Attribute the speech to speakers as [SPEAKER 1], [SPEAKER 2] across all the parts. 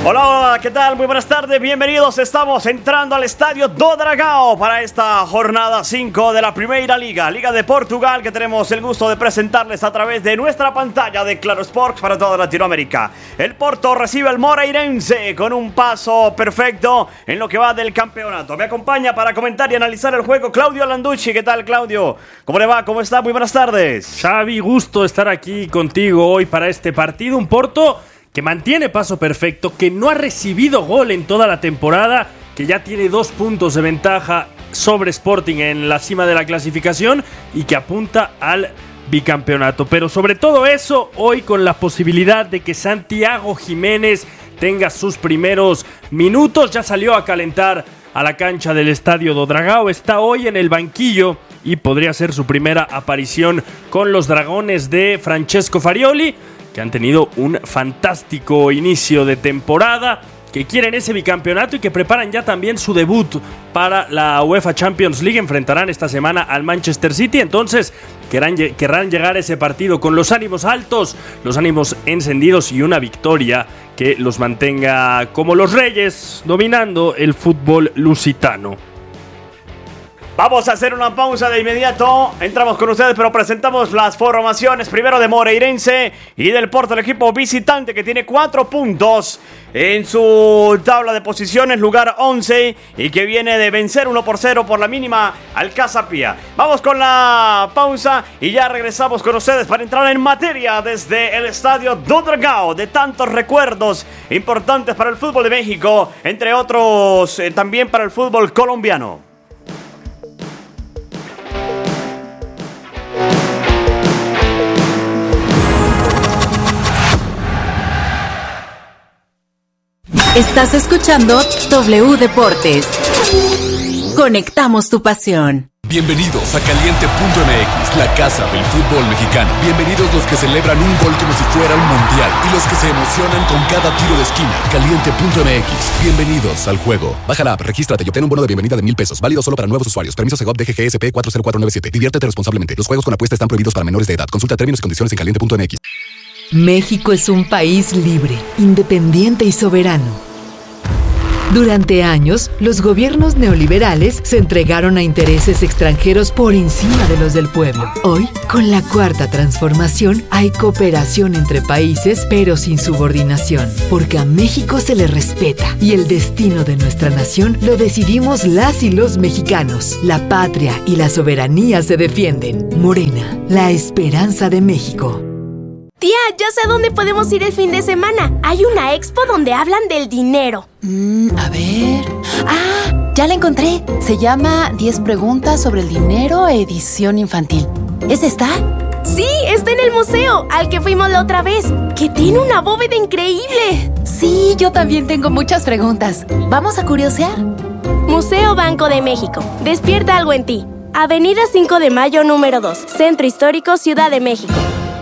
[SPEAKER 1] Hola, hola, ¿qué tal? Muy buenas tardes, bienvenidos. Estamos entrando al Estadio do Dragão para esta jornada 5 de la Primeira Liga, Liga de Portugal, que tenemos el gusto de presentarles a través de nuestra pantalla de Claro Sports para toda Latinoamérica. El Porto recibe al Moreirense con un paso perfecto en lo que va del campeonato. Me acompaña para comentar y analizar el juego Claudio Landucci. ¿Qué tal, Claudio? ¿Cómo le va? ¿Cómo está? Muy buenas tardes.
[SPEAKER 2] Xavi, gusto estar aquí contigo hoy para este partido. Un Porto que mantiene paso perfecto, que no ha recibido gol en toda la temporada, que ya tiene 2 puntos de ventaja sobre Sporting en la cima de la clasificación y que apunta al bicampeonato. Pero sobre todo eso, hoy con la posibilidad de que Santiago Jiménez tenga sus primeros minutos, ya salió a calentar a la cancha del Estadio do Dragão, está hoy en el banquillo y podría ser su primera aparición con los dragones de Francesco Farioli, que han tenido un fantástico inicio de temporada, que quieren ese bicampeonato y que preparan ya también su debut para la UEFA Champions League. Enfrentarán esta semana al Manchester City, entonces querrán llegar a ese partido con los ánimos altos, los ánimos encendidos y una victoria que los mantenga como los reyes, dominando el fútbol lusitano.
[SPEAKER 1] Vamos a hacer una pausa de inmediato. Entramos con ustedes, pero presentamos las formaciones. Primero de Moreirense y del Porto, el equipo visitante que tiene 4 puntos en su tabla de posiciones, lugar 11, y que viene de vencer 1-0 por la mínima al Casa Pia. Vamos con la pausa y ya regresamos con ustedes para entrar en materia desde el Estadio do Dragão, de tantos recuerdos importantes para el fútbol de México, entre otros también para el fútbol colombiano.
[SPEAKER 3] Estás escuchando W Deportes. Conectamos tu pasión.
[SPEAKER 4] Bienvenidos a Caliente.mx, la casa del fútbol mexicano. Bienvenidos los que celebran un gol como si fuera un mundial y los que se emocionan con cada tiro de esquina. Caliente.mx, bienvenidos al juego. Baja la app, regístrate y obtén un bono de bienvenida de $1,000. Válido solo para nuevos usuarios. Permiso Segov DGGSP 40497. Diviértete responsablemente. Los juegos con apuesta están prohibidos para menores de edad. Consulta términos y condiciones en Caliente.mx.
[SPEAKER 3] México es un país libre, independiente y soberano. Durante años, los gobiernos neoliberales se entregaron a intereses extranjeros por encima de los del pueblo. Hoy, con la Cuarta Transformación, hay cooperación entre países, pero sin subordinación, porque a México se le respeta y el destino de nuestra nación lo decidimos las y los mexicanos. La patria y la soberanía se defienden. Morena, la esperanza de México.
[SPEAKER 5] Tía, ya sé a dónde podemos ir el fin de semana. Hay una expo donde hablan del dinero.
[SPEAKER 6] A ver... ¡Ah! Ya la encontré. Se llama 10 preguntas sobre el dinero, edición infantil. ¿Es esta?
[SPEAKER 5] Sí, está en el museo, al que fuimos la otra vez, que tiene una bóveda increíble.
[SPEAKER 6] Sí, yo también tengo muchas preguntas. ¿Vamos a curiosear?
[SPEAKER 5] Museo Banco de México. Despierta algo en ti. Avenida 5 de Mayo, número 2. Centro Histórico, Ciudad de México.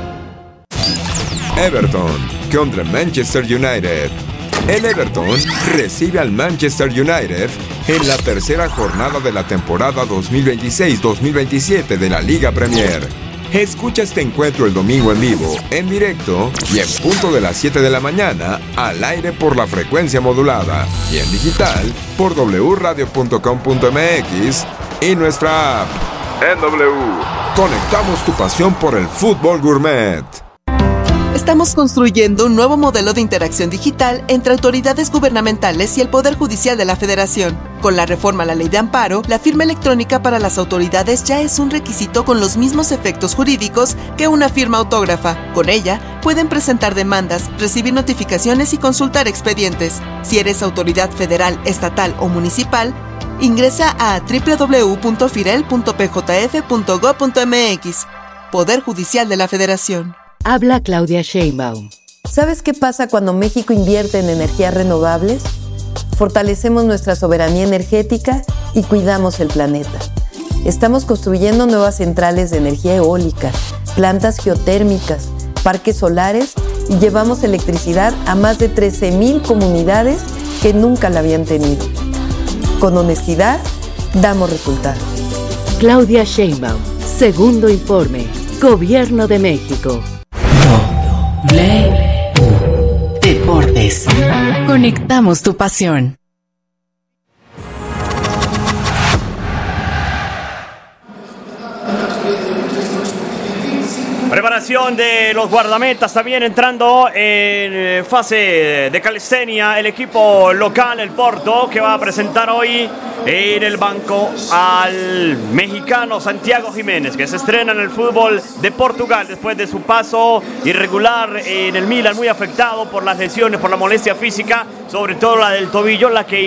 [SPEAKER 7] Everton contra Manchester United. El Everton recibe al Manchester United en la tercera jornada de la temporada 2026-2027 de la Liga Premier. Escucha este encuentro el domingo en vivo, en directo y en punto de las 7 de la mañana, al aire por la frecuencia modulada y en digital por wradio.com.mx y nuestra app. En W, conectamos tu pasión por el fútbol gourmet.
[SPEAKER 8] Estamos construyendo un nuevo modelo de interacción digital entre autoridades gubernamentales y el Poder Judicial de la Federación. Con la reforma a la Ley de Amparo, la firma electrónica para las autoridades ya es un requisito con los mismos efectos jurídicos que una firma autógrafa. Con ella, pueden presentar demandas, recibir notificaciones y consultar expedientes. Si eres autoridad federal, estatal o municipal, ingresa a www.firel.pjf.gov.mx. Poder Judicial de la Federación.
[SPEAKER 3] Habla Claudia Sheinbaum.
[SPEAKER 9] ¿Sabes qué pasa cuando México invierte en energías renovables? Fortalecemos nuestra soberanía energética y cuidamos el planeta. Estamos construyendo nuevas centrales de energía eólica, plantas geotérmicas, parques solares y llevamos electricidad a más de 13,000 comunidades que nunca la habían tenido. Con honestidad, damos resultados.
[SPEAKER 3] Claudia Sheinbaum, segundo informe, Gobierno de México.
[SPEAKER 10] W Deportes.
[SPEAKER 6] Conectamos tu pasión.
[SPEAKER 1] Preparación de los guardametas también entrando en fase de calistenia. El equipo local, el Porto, que va a presentar hoy en el banco al mexicano Santiago Jiménez, que se estrena en el fútbol de Portugal después de su paso irregular en el Milan, muy afectado por las lesiones, por la molestia física, sobre todo la del tobillo, la que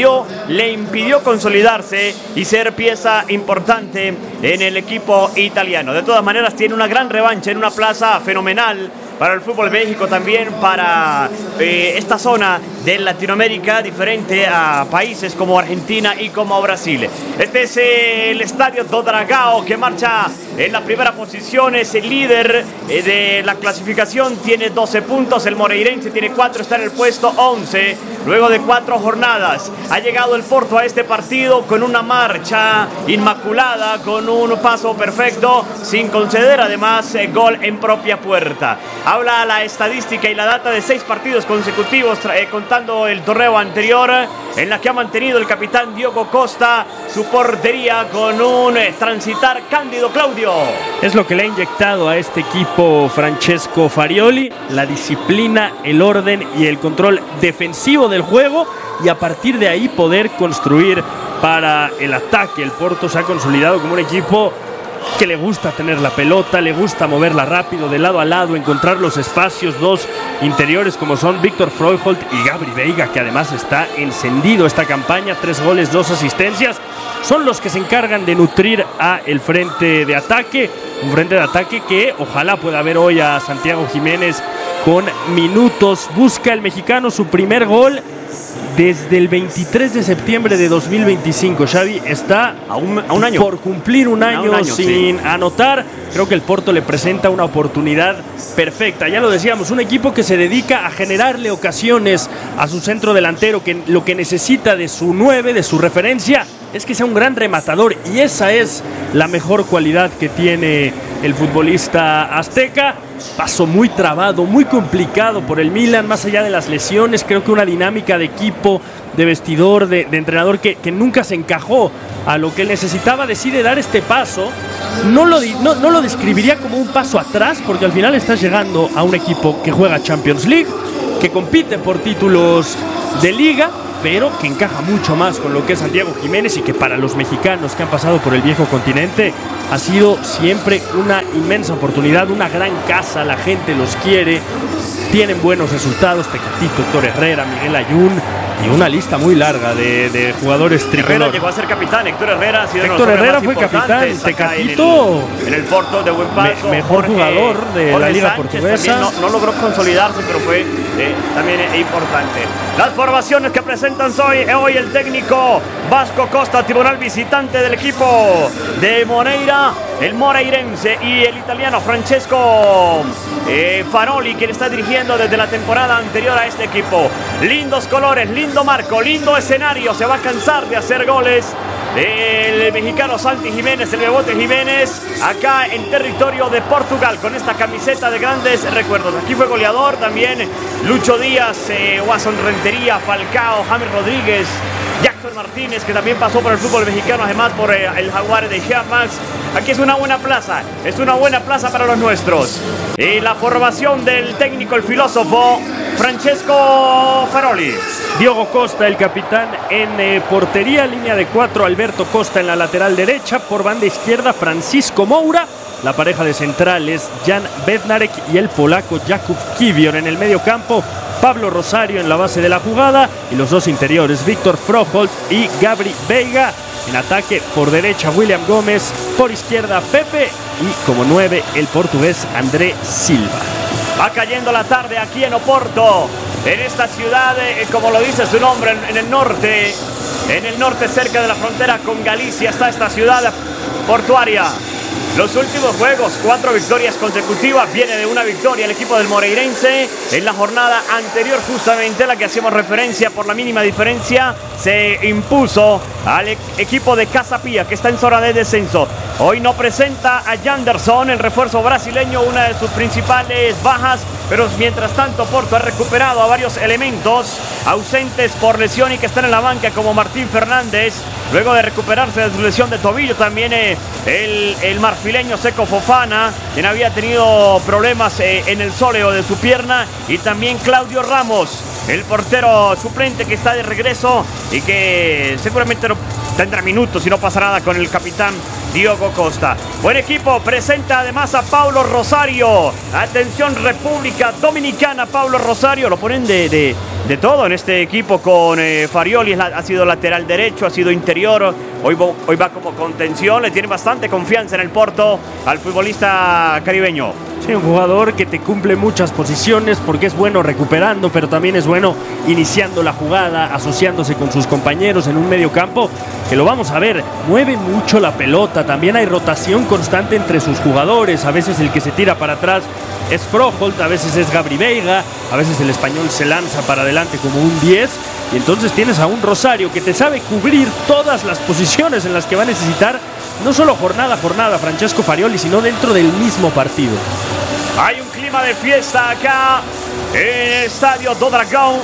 [SPEAKER 1] le impidió consolidarse y ser pieza importante en el equipo italiano. De todas maneras, tiene una gran revancha en una plaza fenomenal para el fútbol de México, también para esta zona de Latinoamérica, diferente a países como Argentina y como Brasil. Este es el estadio do Dragao, que marcha en la primera posición, es el líder de la clasificación, tiene 12 puntos, el moreirense tiene 4, está en el puesto 11, luego de 4 jornadas. Ha llegado el Porto a este partido con una marcha inmaculada, con un paso perfecto, sin conceder además gol en propia puerta. Habla la estadística y la data de 6 partidos consecutivos, contando el torneo anterior, en la que ha mantenido el capitán Diogo Costa su portería con un transitar cándido. Claudio.
[SPEAKER 2] Es lo que le ha inyectado a este equipo Francesco Farioli, la disciplina, el orden y el control defensivo del juego, y a partir de ahí poder construir para el ataque. El Porto se ha consolidado como un equipo que le gusta tener la pelota, le gusta moverla rápido de lado a lado, encontrar los espacios. 2 interiores como son Víctor Freuholt y Gabri Veiga, que además está encendido esta campaña, 3 goles, 2 asistencias, son los que se encargan de nutrir a el frente de ataque, un frente de ataque que ojalá pueda ver hoy a Santiago Jiménez con minutos. Busca el mexicano su primer gol desde el 23 de septiembre de 2025. Xavi está
[SPEAKER 1] a un año
[SPEAKER 2] por cumplir un año sin anotar. Creo que el Porto le presenta una oportunidad perfecta. Ya lo decíamos, un equipo que se dedica a generarle ocasiones a su centro delantero, que lo que necesita de su 9, de su referencia, es que sea un gran rematador, y esa es la mejor cualidad que tiene el futbolista azteca. Paso muy trabado, muy complicado por el Milan, más allá de las lesiones. Creo que una dinámica de equipo, de vestidor, de entrenador que nunca se encajó a lo que él necesitaba. Decide dar este paso. No lo describiría como un paso atrás, porque al final estás llegando a un equipo que juega Champions League, que compite por títulos de liga, pero que encaja mucho más con lo que es Santiago Jiménez, y que para los mexicanos que han pasado por el viejo continente ha sido siempre una inmensa oportunidad, una gran casa. La gente los quiere, tienen buenos resultados. Tecatito, Héctor Herrera, Miguel Ayun, y una lista muy larga de jugadores tricolor.
[SPEAKER 1] Herrera llegó a ser capitán, Héctor Herrera ha sido
[SPEAKER 2] Héctor Herrera fue capitán, Tecatito
[SPEAKER 1] en el Porto de buen paso.
[SPEAKER 2] Mejor jugador de la Liga Portuguesa.
[SPEAKER 1] No logró consolidarse, pero fue también importante. Las formaciones que presentan hoy el técnico Vasco Costa, tribunal visitante del equipo de Moreira, el moreirense, y el italiano Francesco Farioli, quien está dirigiendo desde la temporada anterior a este equipo. Lindos colores, lindo marco, lindo escenario. Se va a cansar de hacer goles el mexicano Santi Jiménez, el Bebote Jiménez, acá en territorio de Portugal, con esta camiseta de grandes recuerdos. Aquí fue goleador también Lucho Díaz, Watson Rentería, Falcao, James Rodríguez, Jackson Martínez, que también pasó por el fútbol mexicano, además por el Jaguares de Chiapas. Aquí es una buena plaza, para los nuestros. Y la formación del técnico, el filósofo Francesco Farioli.
[SPEAKER 2] Diogo Costa, el capitán, en portería, línea de 4, Alberto Costa en la lateral derecha, por banda izquierda Francisco Moura, la pareja de centrales Jan Bednarek y el polaco Jakub Kiwior. En el medio campo, Pablo Rosario en la base de la jugada, y los 2 interiores, Víctor Freuholt y Gabri Veiga. En ataque, por derecha William Gómez, por izquierda Pepe, y como 9 el portugués André Silva.
[SPEAKER 1] Va cayendo la tarde aquí en Oporto, en esta ciudad, como lo dice su nombre, en el norte cerca de la frontera con Galicia está esta ciudad portuaria. Los últimos juegos, 4 victorias consecutivas. Viene de una victoria el equipo del moreirense en la jornada anterior, justamente la que hacíamos referencia. Por la mínima diferencia se impuso al equipo de Casa Pia, que está en zona de descenso. Hoy no presenta a Janderson, el refuerzo brasileño, una de sus principales bajas. pero mientras tanto Porto ha recuperado a varios elementos ausentes por lesión y que están en la banca, como Martín Fernández, luego de recuperarse de su lesión de tobillo. También el marfileño Seko Fofana, quien había tenido problemas en el sóleo de su pierna, y también Claudio Ramos, el portero suplente, que está de regreso y que seguramente no tendrá minutos y no pasa nada con el capitán Diogo Costa. Buen equipo, presenta además a Paulo Rosario. Atención, República Dominicana, Paulo Rosario. Lo ponen de todo en este equipo con Farioli. Ha sido lateral derecho, ha sido interior. Hoy va como contención. Le tiene bastante confianza en el Porto al futbolista caribeño.
[SPEAKER 2] Sí, un jugador que te cumple muchas posiciones porque es bueno recuperando, pero también es bueno iniciando la jugada, asociándose con sus compañeros en un medio campo, que lo vamos a ver, mueve mucho la pelota, también hay rotación constante entre sus jugadores. A veces el que se tira para atrás es Froholt, a veces es Gabri Veiga, a veces el español se lanza para adelante como un 10, y entonces tienes a un Rosario que te sabe cubrir todas las posiciones en las que va a necesitar, no solo jornada a jornada, Francesco Farioli, sino dentro del mismo partido.
[SPEAKER 1] Hay un clima de fiesta acá en el estadio do Dragão.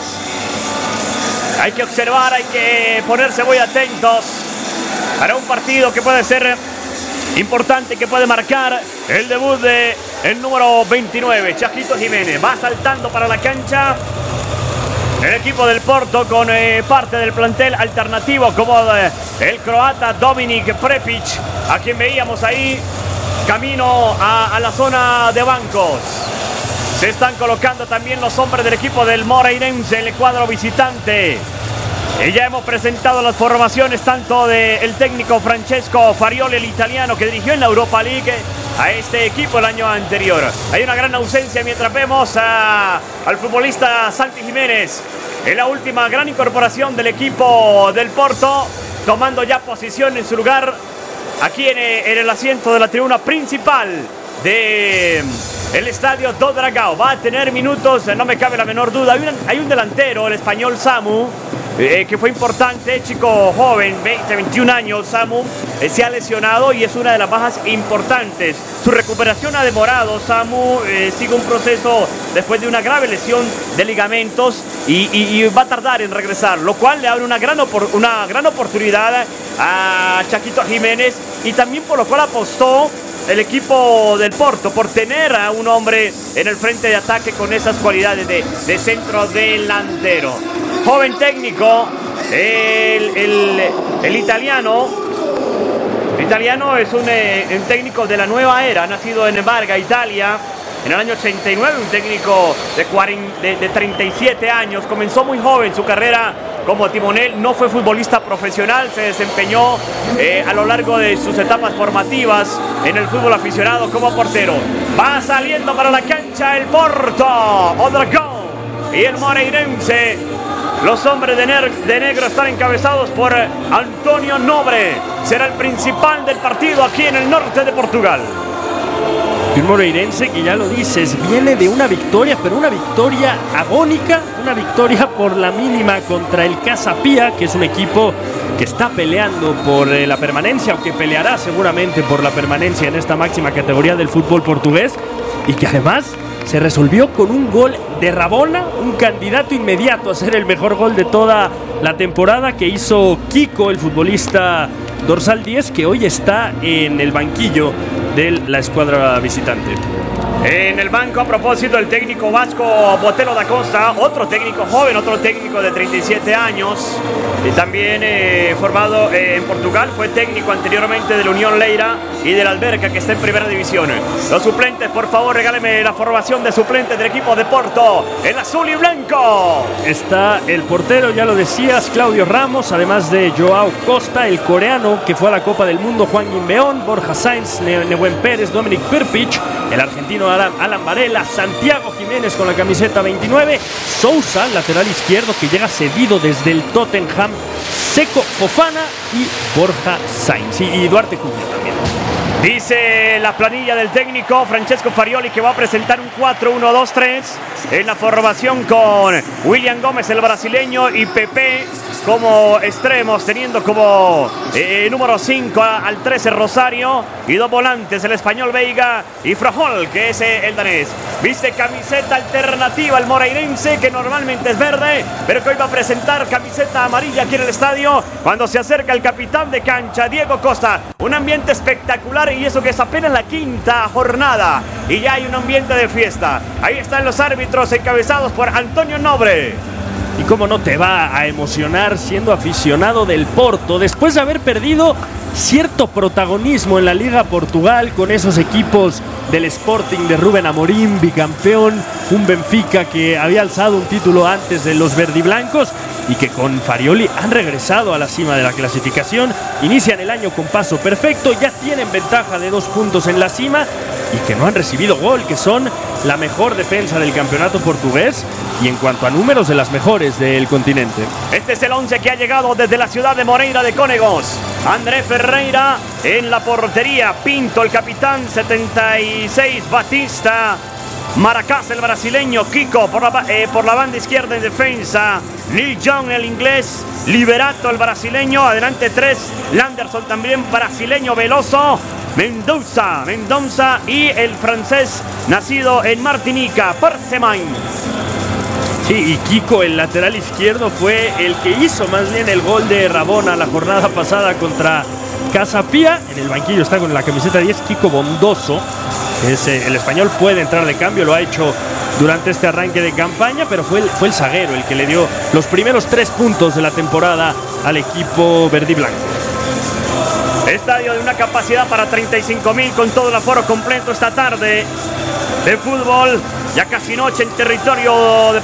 [SPEAKER 1] Hay que observar, hay que ponerse muy atentos para un partido que puede ser importante, que puede marcar el debut de el número 29, Chaquito Jiménez. Va saltando para la cancha el equipo del Porto con parte del plantel alternativo, como el croata Dominik Prepic, a quien veíamos ahí camino a la zona de bancos. Se están colocando también los hombres del equipo del Moreirense en el cuadro visitante. Y ya hemos presentado las formaciones tanto del técnico Francesco Farioli, el italiano, que dirigió en la Europa League a este equipo el año anterior. Hay una gran ausencia mientras vemos al futbolista Santi Jiménez, en la última gran incorporación del equipo del Porto, tomando ya posición en su lugar aquí en el asiento de la tribuna principal de el estadio do Dragão. Va a tener minutos, no me cabe la menor duda. Hay un delantero, el español Samu, que fue importante, chico joven, 21 años. Samu se ha lesionado y es una de las bajas importantes. Su recuperación ha demorado. Samu sigue un proceso después de una grave lesión de ligamentos y va a tardar en regresar, lo cual le abre una gran oportunidad a Chaquito Jiménez, y también por lo cual apostó el equipo del Porto, por tener a un hombre en el frente de ataque con esas cualidades de centro delantero. Joven técnico, el italiano. El italiano es un técnico de la nueva era, nacido en Varga, Italia, en el año 89, un técnico de 37 años. Comenzó muy joven su carrera como timonel, no fue futbolista profesional, se desempeñó a lo largo de sus etapas formativas en el fútbol aficionado como portero. Va saliendo para la cancha el Porto, o Dragão, y el Moreirense. Los hombres de negro están encabezados por Antonio Nobre. Será el principal del partido aquí en el norte de Portugal.
[SPEAKER 2] Y un Moreirense que, ya lo dices, viene de una victoria, pero una victoria agónica, una victoria por la mínima contra el Casa Pia, que es un equipo que está peleando por la permanencia, o que peleará seguramente por la permanencia en esta máxima categoría del fútbol portugués, y que además se resolvió con un gol de Rabona, un candidato inmediato a ser el mejor gol de toda la temporada, que hizo Kiko, el futbolista dorsal 10, que hoy está en el banquillo de la escuadra visitante.
[SPEAKER 1] En el banco, a propósito, el técnico vasco Botelho da Costa, otro técnico joven, otro técnico de 37 años, y también formado en Portugal. Fue técnico anteriormente del Unión Leira y del Alberca, que está en primera división. Los suplentes, por favor, regáleme la formación de suplentes del equipo de Porto, en azul y blanco.
[SPEAKER 2] Está el portero, ya lo decías, Claudio Ramos, además de Joao Costa, el coreano que fue a la Copa del Mundo, Juan Guimbeón, Borja Sainz, Nehuen Pérez, Dominik Perpic, el argentino Alan Varela, Santiago Jiménez con la camiseta 29, Sousa, lateral izquierdo, que llega cedido desde el Tottenham, Seko Fofana y Borja Sainz, y Duarte Cunha también.
[SPEAKER 1] Dice la planilla del técnico Francesco Farioli que va a presentar un 4-1-2-3 en la formación, con William Gómez, el brasileño, y Pepe como extremos, teniendo como número 5 al 13 Rosario y dos volantes, el español Veiga y Frojol, que es el danés. Viste camiseta alternativa al moreirense, que normalmente es verde, pero que hoy va a presentar camiseta amarilla aquí en el estadio cuando se acerca el capitán de cancha, Diego Costa. Un ambiente espectacular, y eso que es apenas la quinta jornada y ya hay un ambiente de fiesta. Ahí están los árbitros encabezados por Antonio Nobre.
[SPEAKER 2] Y cómo no te va a emocionar siendo aficionado del Porto, después de haber perdido cierto protagonismo en la Liga Portugal con esos equipos del Sporting de Rubén Amorim, bicampeón, un Benfica que había alzado un título antes de los verdiblancos y que con Farioli han regresado a la cima de la clasificación, inician el año con paso perfecto, ya tienen ventaja de 2 puntos en la cima y que no han recibido gol, que son la mejor defensa del campeonato portugués y en cuanto a números de las mejores del continente.
[SPEAKER 1] Este es el 11 que ha llegado desde la ciudad de Moreira de Cónegos. André Ferreira en la portería, Pinto el capitán, 76 Batista, Maracás el brasileño, Kiko por la banda izquierda en defensa, Neil Young el inglés, Liberato el brasileño, adelante 3, Landerson también brasileño veloso, Mendoza y el francés nacido en Martinica, Percemain.
[SPEAKER 2] Sí, y Kiko, el lateral izquierdo, fue el que hizo más bien el gol de Rabona la jornada pasada contra Casapía. En el banquillo está con la camiseta 10 Kiko Bondoso. El español puede entrar de cambio, lo ha hecho durante este arranque de campaña, pero fue el zaguero el que le dio los primeros 3 puntos de la temporada al equipo verdiblanco.
[SPEAKER 1] Estadio de una capacidad para 35.000 con todo el aforo completo esta tarde de fútbol. Ya casi noche en territorio de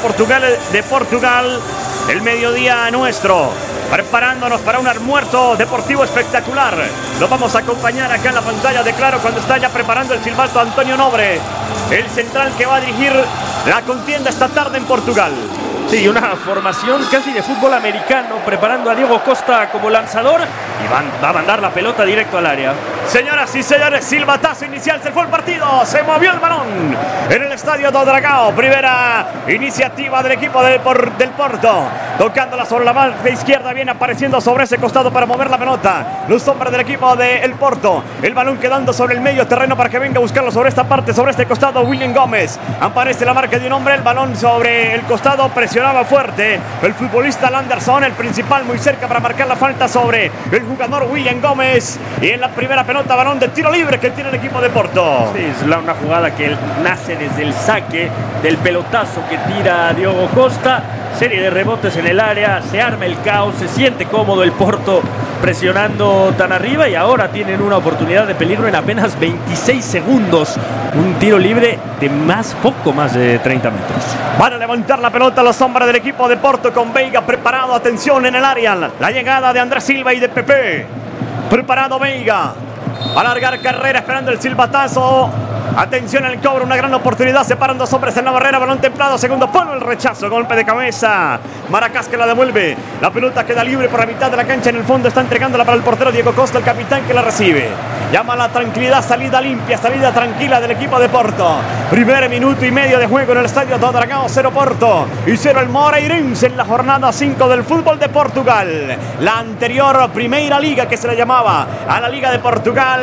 [SPEAKER 1] Portugal, el mediodía nuestro, preparándonos para un almuerzo deportivo espectacular. Lo vamos a acompañar acá en la pantalla de Claro cuando está ya preparando el silbato Antonio Nobre, el central que va a dirigir la contienda esta tarde en Portugal.
[SPEAKER 2] Sí, una formación casi de fútbol americano, preparando a Diego Costa como lanzador y va a mandar la pelota directo al área.
[SPEAKER 1] Señoras y señores, silbatazo inicial, se fue el partido, se movió el balón en el estadio do Dragao. Primera iniciativa del equipo del Porto, tocándola sobre la banda izquierda, viene apareciendo sobre ese costado para mover la pelota los hombres del equipo del Porto. El balón quedando sobre el medio terreno para que venga a buscarlo sobre esta parte, sobre este costado William Gómez. Aparece la marca de un hombre, el balón sobre el costado, presionaba fuerte el futbolista Landerson, el principal muy cerca para marcar la falta sobre el jugador William Gómez. Y en la primera pelota, balón de tiro libre que tiene el equipo de Porto.
[SPEAKER 2] Sí, es una jugada que nace desde el saque del pelotazo que tira Diogo Costa. Serie de rebotes en el área, se arma el caos, se siente cómodo el Porto presionando tan arriba y ahora tienen una oportunidad de peligro en apenas 26 segundos. Un tiro libre de poco más de 30 metros.
[SPEAKER 1] Van a levantar la pelota los hombres del equipo de Porto con Veiga preparado, atención en el área. La llegada de Andrés Silva y de Pepe. Preparado Veiga. A alargar carrera esperando el silbatazo. Atención al cobro, una gran oportunidad. Separan 2 hombres en la barrera. Balón templado, segundo palo, el rechazo. Golpe de cabeza. Maracás que la devuelve. La pelota queda libre por la mitad de la cancha. En el fondo está entregándola para el portero Diego Costa, el capitán que la recibe. Llama la tranquilidad, salida limpia, salida tranquila del equipo de Porto. Primer minuto y medio de juego en el estadio do Dragao. 0 Porto y 0 el Moreirense en la jornada 5 del fútbol de Portugal. La anterior Primeira Liga, que se le llamaba a la Liga de Portugal.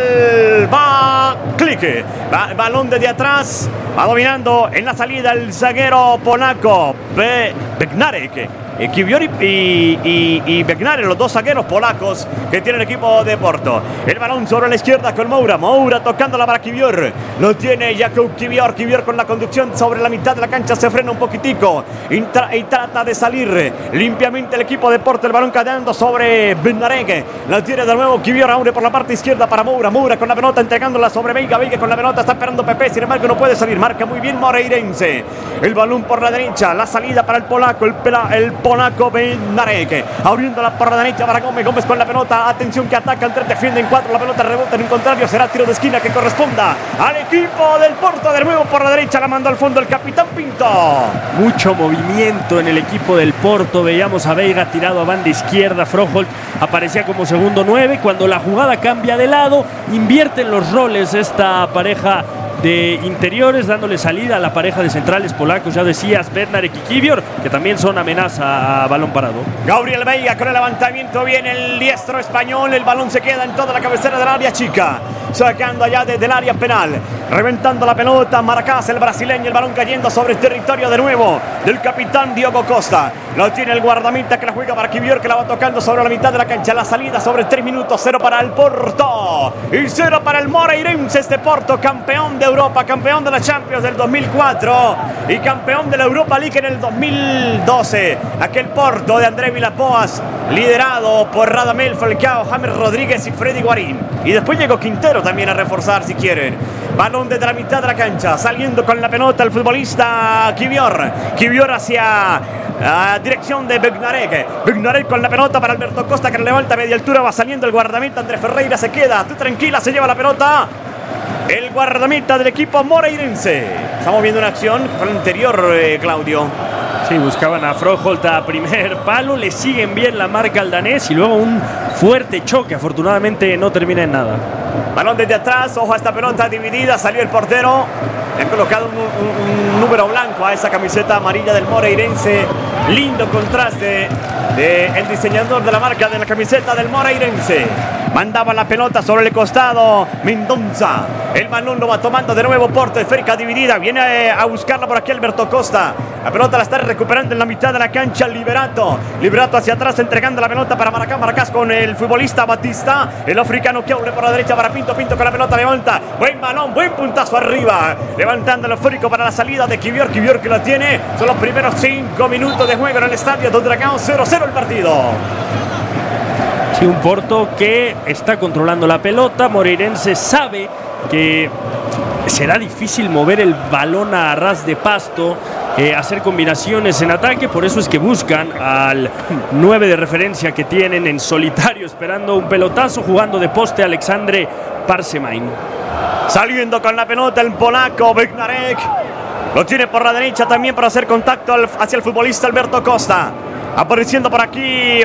[SPEAKER 1] Va clique. Balón desde atrás. Va dominando en la salida el zaguero polaco Bednarek. Kiwior y Bednarek, los 2 zagueros polacos que tiene el equipo de Porto. El balón sobre la izquierda con Moura tocándola para Kiwior. Lo tiene Jakub Kiwior con la conducción sobre la mitad de la cancha, se frena un poquitico y trata de salir limpiamente el equipo de Porto. El balón cadeando sobre Bednarek. Lo tiene de nuevo Kiwior, abre por la parte izquierda para Moura con la pelota entregándola sobre Veiga con la pelota, está esperando Pepe, sin embargo no puede salir, marca muy bien Moreirense. El balón por la derecha, la salida para el polaco, el polaco Bednarek, abriéndola por la derecha para Gómez con la pelota, atención que ataca, el 3 defiende en 4, la pelota rebota en el contrario, será tiro de esquina que corresponda al equipo del Porto. De nuevo por la derecha, la mandó al fondo el capitán Pinto.
[SPEAKER 2] Mucho movimiento en el equipo del Porto, veíamos a Veiga tirado a banda izquierda, Froholt aparecía como segundo 9, cuando la jugada cambia de lado, invierten los roles esta pareja de interiores, dándole salida a la pareja de centrales polacos, ya decías, Bednarek y Kiwior, que también son amenaza a balón parado.
[SPEAKER 1] Gabriel Veiga con el levantamiento, viene el diestro español, el balón se queda en toda la cabecera del área chica, sacando allá desde el área penal, reventando la pelota, Maracás, el brasileño, el balón cayendo sobre el territorio de nuevo del capitán Diogo Costa. Lo tiene el guardameta que la juega para Kiwior, que la va tocando sobre la mitad de la cancha. La salida sobre 3 minutos, 0 para el Porto y 0 para el Moreirense. Este Porto, campeón de Europa, campeón de la Champions del 2004 y campeón de la Europa League en el 2012. Aquel Porto de André Vilapoas, liderado por Radamel Falcao, James Rodríguez y Freddy Guarín. Y después llegó Quintero también a reforzar si quieren. Balón desde la mitad de la cancha, saliendo con la pelota el futbolista Kiwior. Kiwior hacia dirección de Bednarek. Bednarek con la pelota para Alberto Costa, que le levanta a media altura, va saliendo el guardameta. Andrés Ferreira se queda, tú tranquila, se lleva la pelota el guardameta del equipo moreirense. Estamos viendo una acción con el anterior, Claudio.
[SPEAKER 2] Sí, buscaban a Froholt a primer palo, le siguen bien la marca al danés y luego un fuerte choque, afortunadamente no termina en nada.
[SPEAKER 1] Balón desde atrás, ojo a esta pelota dividida, salió el portero, le han colocado un número blanco a esa camiseta amarilla del moreirense. Lindo contraste del diseñador de la marca de la camiseta del moreirense. Mandaba la pelota sobre el costado Mendonça. El balón lo va tomando de nuevo Porto, esférica dividida. Viene a buscarla por aquí Alberto Costa. La pelota la está recuperando en la mitad de la cancha Liberato. Liberato hacia atrás entregando la pelota para Maracás. Maracás con el futbolista Batista. El africano que abre por la derecha para Pinto. Pinto con la pelota levanta. Buen balón, buen puntazo arriba. Levantando el esférico para la salida de Kiwior. Kiwior que la tiene. Son los primeros 5 minutos de juego en el estadio de Dragão. 0-0 el partido.
[SPEAKER 2] Sí, un Porto que está controlando la pelota. Moreirense sabe que será difícil mover el balón a ras de pasto, hacer combinaciones en ataque. Por eso es que buscan al 9 de referencia que tienen en solitario, esperando un pelotazo, jugando de poste Alexandre Parsemain.
[SPEAKER 1] Saliendo con la pelota el polaco Bednarek. Lo tiene por la derecha también para hacer contacto hacia el futbolista Alberto Costa. Apareciendo por aquí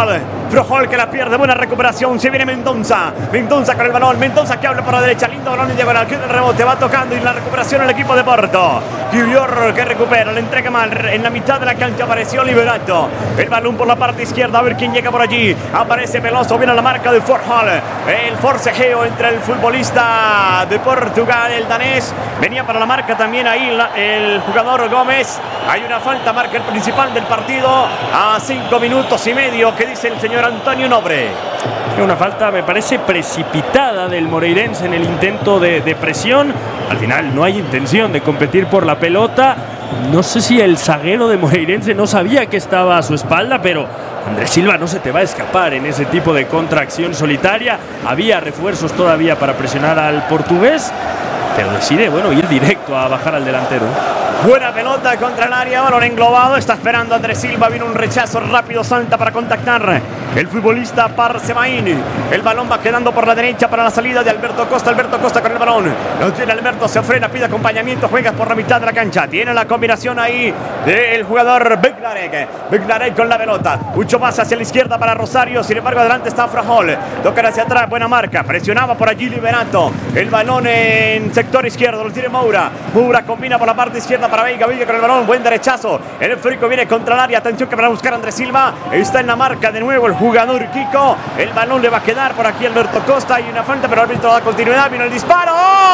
[SPEAKER 1] Froholt que la pierde, buena recuperación. Se viene Mendonça con el balón, Mendonça que habla por la derecha, lindo balón en diagonal, que el rebote va tocando y la recuperación el equipo de Porto. Kiwior que recupera, le entrega mal, en la mitad de la cancha apareció Liberato. El balón por la parte izquierda, a ver quién llega por allí. Aparece Veloso, viene la marca de Froholt. El forcejeo entre el futbolista de Portugal, el danés. Venía para la marca también ahí el jugador Gómez. Hay una falta, marca el principal del partido. A 5 minutos y medio, que dice el señor Antonio Nobre.
[SPEAKER 2] Una falta, me parece, precipitada del moreirense en el intento de presión. Al final no hay intención de competir por la pelota. No sé si el zaguero de moreirense no sabía que estaba a su espalda, pero Andrés Silva no se te va a escapar en ese tipo de contracción solitaria. Había refuerzos todavía para presionar al portugués, pero decide, bueno, ir directo a bajar al delantero.
[SPEAKER 1] Buena pelota contra el área, balón englobado, está esperando Andrés Silva, viene un rechazo rápido, salta para contactar el futbolista Parsemain. El balón va quedando por la derecha para la salida de Alberto Costa con el balón, lo tiene Alberto, se frena, pide acompañamiento, juega por la mitad de la cancha, tiene la combinación ahí del jugador Bednarek con la pelota, mucho más hacia la izquierda para Rosario, sin embargo adelante está Froholt, toca hacia atrás, buena marca, presionaba por allí Liberato, el balón en sector izquierdo, lo tiene Moura combina por la parte izquierda para Veiga con el balón, buen derechazo, el esférico viene contra el área, atención que para buscar a Andrés Silva, está en la marca de nuevo el jugador Kiko, el balón le va a quedar por aquí Alberto Costa, hay una falta pero el árbitro da continuidad, vino el disparo,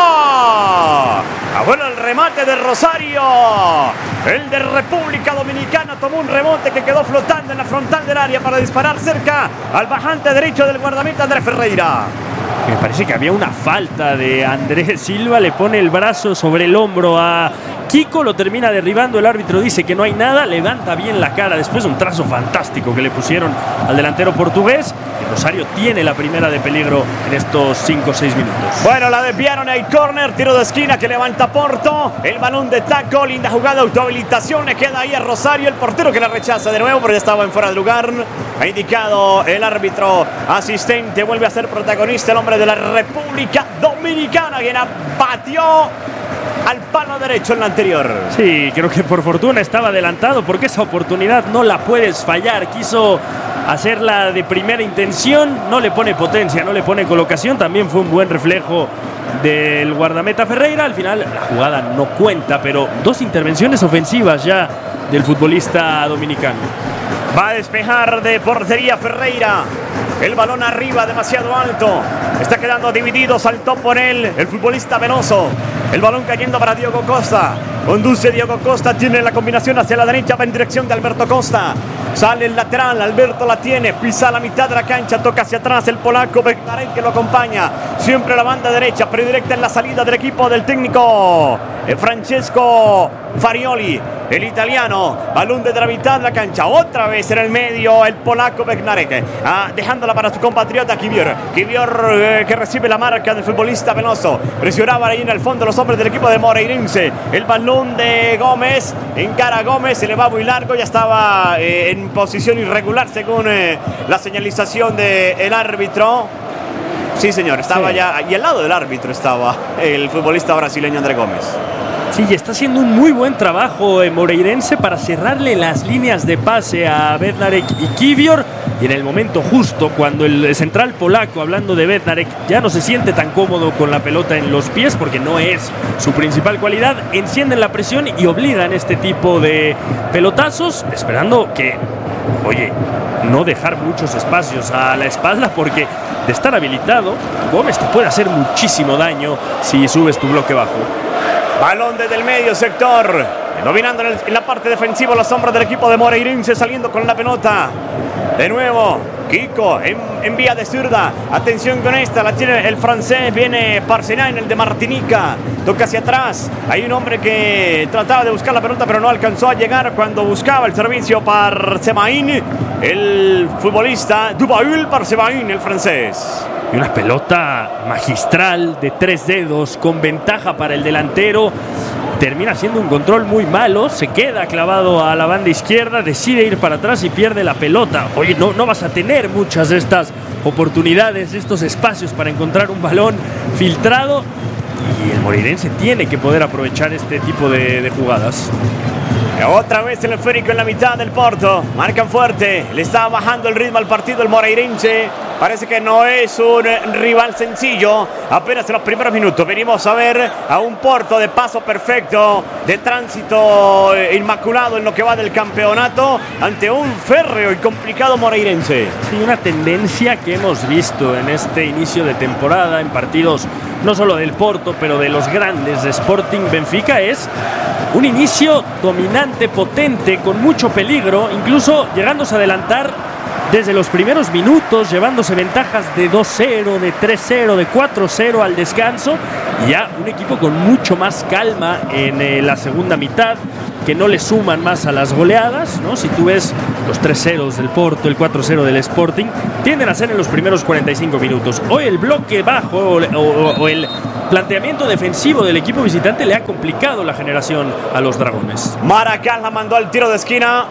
[SPEAKER 1] bueno el remate de Rosario, el de República Dominicana tomó un rebote que quedó flotando en la frontal del área para disparar cerca al bajante derecho del guardameta Andrés Ferreira.
[SPEAKER 2] Me parece que había una falta de Andrés Silva, le pone el brazo sobre el hombro a Kiko, lo termina derribando, el árbitro dice que no hay nada, levanta bien la cara después de un trazo fantástico que le pusieron al delantero portugués. Y Rosario tiene la primera de peligro en estos 5 o 6 minutos.
[SPEAKER 1] Bueno, la desviaron al córner, tiro de esquina que levanta Porto, el balón de taco, linda jugada, autohabilitación, le queda ahí a Rosario, el portero que la rechaza de nuevo, pero ya estaba en fuera de lugar. Ha indicado el árbitro asistente, vuelve a ser protagonista el hombre de la República Dominicana, quien batió al palo derecho en la anterior.
[SPEAKER 2] Sí, creo que por fortuna estaba adelantado, porque esa oportunidad no la puedes fallar. Quiso hacerla de primera intención, no le pone potencia, no le pone colocación. También fue un buen reflejo del guardameta Ferreira. Al final la jugada no cuenta, pero 2 intervenciones ofensivas ya del futbolista dominicano.
[SPEAKER 1] Va a despejar de portería Ferreira. El balón arriba, demasiado alto. Está quedando dividido, saltó por él el futbolista Veloso. El balón cayendo para Diogo Costa. Conduce Diogo Costa, tiene la combinación hacia la derecha, va en dirección de Alberto Costa. Sale el lateral, Alberto la tiene, pisa a la mitad de la cancha, toca hacia atrás el polaco Bednarek que lo acompaña. Siempre la banda derecha, predirecta en la salida del equipo del técnico Francesco Farioli. El italiano, balón desde la mitad de la cancha, otra vez en el medio el polaco Bednarek, dejándola para su compatriota Kivior. Kivior que recibe la marca del futbolista Veloso. Presionaba ahí en el fondo los hombres del equipo de Moreirense. El balón de Gómez, encara a Gómez, se le va muy largo, ya estaba en posición irregular según la señalización del árbitro. Sí, señor, estaba ya, y al lado del árbitro estaba el futbolista brasileño André Gómez.
[SPEAKER 2] Sí, y está haciendo un muy buen trabajo Moreirense para cerrarle las líneas de pase a Bednarek y Kivior. Y en el momento justo, cuando el central polaco, hablando de Bednarek, ya no se siente tan cómodo con la pelota en los pies, porque no es su principal cualidad, encienden la presión y obligan este tipo de pelotazos, esperando que, oye, no dejar muchos espacios a la espalda, porque de estar habilitado, Gómez te puede hacer muchísimo daño si subes tu bloque bajo.
[SPEAKER 1] Balón desde el medio sector, dominando en la parte defensiva los hombres del equipo de Moreirense, saliendo con la pelota. De nuevo, Kiko en vía de zurda. Atención con esta, la tiene el francés, viene Parcenain, el de Martinica. Toca hacia atrás. Hay un hombre que trataba de buscar la pelota, pero no alcanzó a llegar cuando buscaba el servicio Parcenain. El futbolista Dubaul Parcenain, el francés.
[SPEAKER 2] Y una pelota magistral de 3 dedos, con ventaja para el delantero. Termina siendo un control muy malo, se queda clavado a la banda izquierda, decide ir para atrás y pierde la pelota. Oye, no vas a tener muchas de estas oportunidades, estos espacios para encontrar un balón filtrado. Y el Moreirense tiene que poder aprovechar este tipo de jugadas.
[SPEAKER 1] Otra vez el esférico en la mitad del Porto. Marcan fuerte. Le está bajando el ritmo al partido el Moreirense. Parece que no es un rival sencillo. Apenas en los primeros minutos venimos a ver a un Porto de paso perfecto, de tránsito inmaculado en lo que va del campeonato, ante un férreo y complicado Moreirense.
[SPEAKER 2] Sí, una tendencia que hemos visto en este inicio de temporada en partidos no solo del Porto, pero de los grandes de Sporting Benfica, es un inicio dominante, potente, con mucho peligro, incluso llegándose a adelantar desde los primeros minutos, llevándose ventajas de 2-0, de 3-0, de 4-0 al descanso, y ya un equipo con mucho más calma en la segunda mitad, que no le suman más a las goleadas, ¿no? Si tú ves los 3-0 del Porto, el 4-0 del Sporting, tienden a ser en los primeros 45 minutos. Hoy el bloque bajo o el planteamiento defensivo del equipo visitante le ha complicado la generación a los dragones.
[SPEAKER 1] Maracán la mandó al tiro de esquina.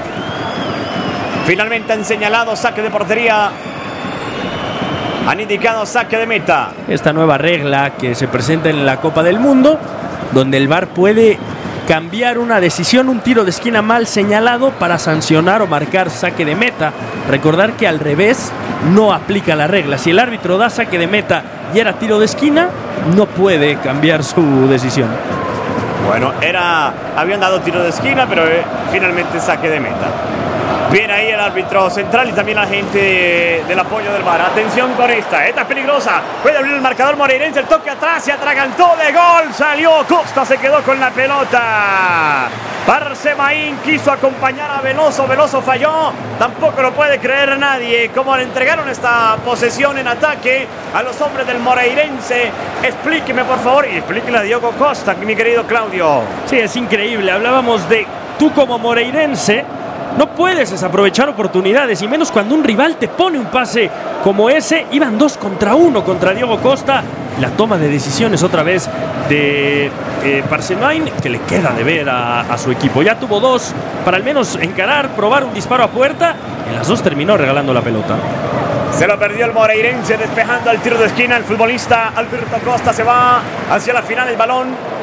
[SPEAKER 1] Finalmente han señalado saque de portería. Han indicado saque de meta.
[SPEAKER 2] Esta nueva regla que se presenta en la Copa del Mundo, donde el VAR puede cambiar una decisión, un tiro de esquina mal señalado, para sancionar o marcar saque de meta. Recordar que al revés no aplica la regla. Si el árbitro da saque de meta y era tiro de esquina, no puede cambiar su decisión.
[SPEAKER 1] Bueno, habían dado tiro de esquina, pero finalmente saque de meta. Viene ahí el árbitro central y también la gente del apoyo del VAR. Atención con esta es peligrosa. Puede abrir el marcador Moreirense, el toque atrás, se atragantó de gol, salió Costa, se quedó con la pelota. Parcenain quiso acompañar a Veloso, Veloso falló. Tampoco lo puede creer nadie. Como le entregaron esta posesión en ataque a los hombres del Moreirense. Explíqueme por favor, y explíquele a Diogo Costa, mi querido Claudio.
[SPEAKER 2] Sí, es increíble. Hablábamos de tú como moreirense no puedes desaprovechar oportunidades, y menos cuando un rival te pone un pase como ese. Iban 2 contra 1 contra Diogo Costa. La toma de decisiones otra vez de Parcenain, que le queda de ver a su equipo. Ya tuvo 2 para al menos encarar, probar un disparo a puerta. En las 2 terminó regalando la pelota.
[SPEAKER 1] Se lo perdió el Moreirense, despejando al tiro de esquina. El futbolista Alberto Costa se va hacia la final. El balón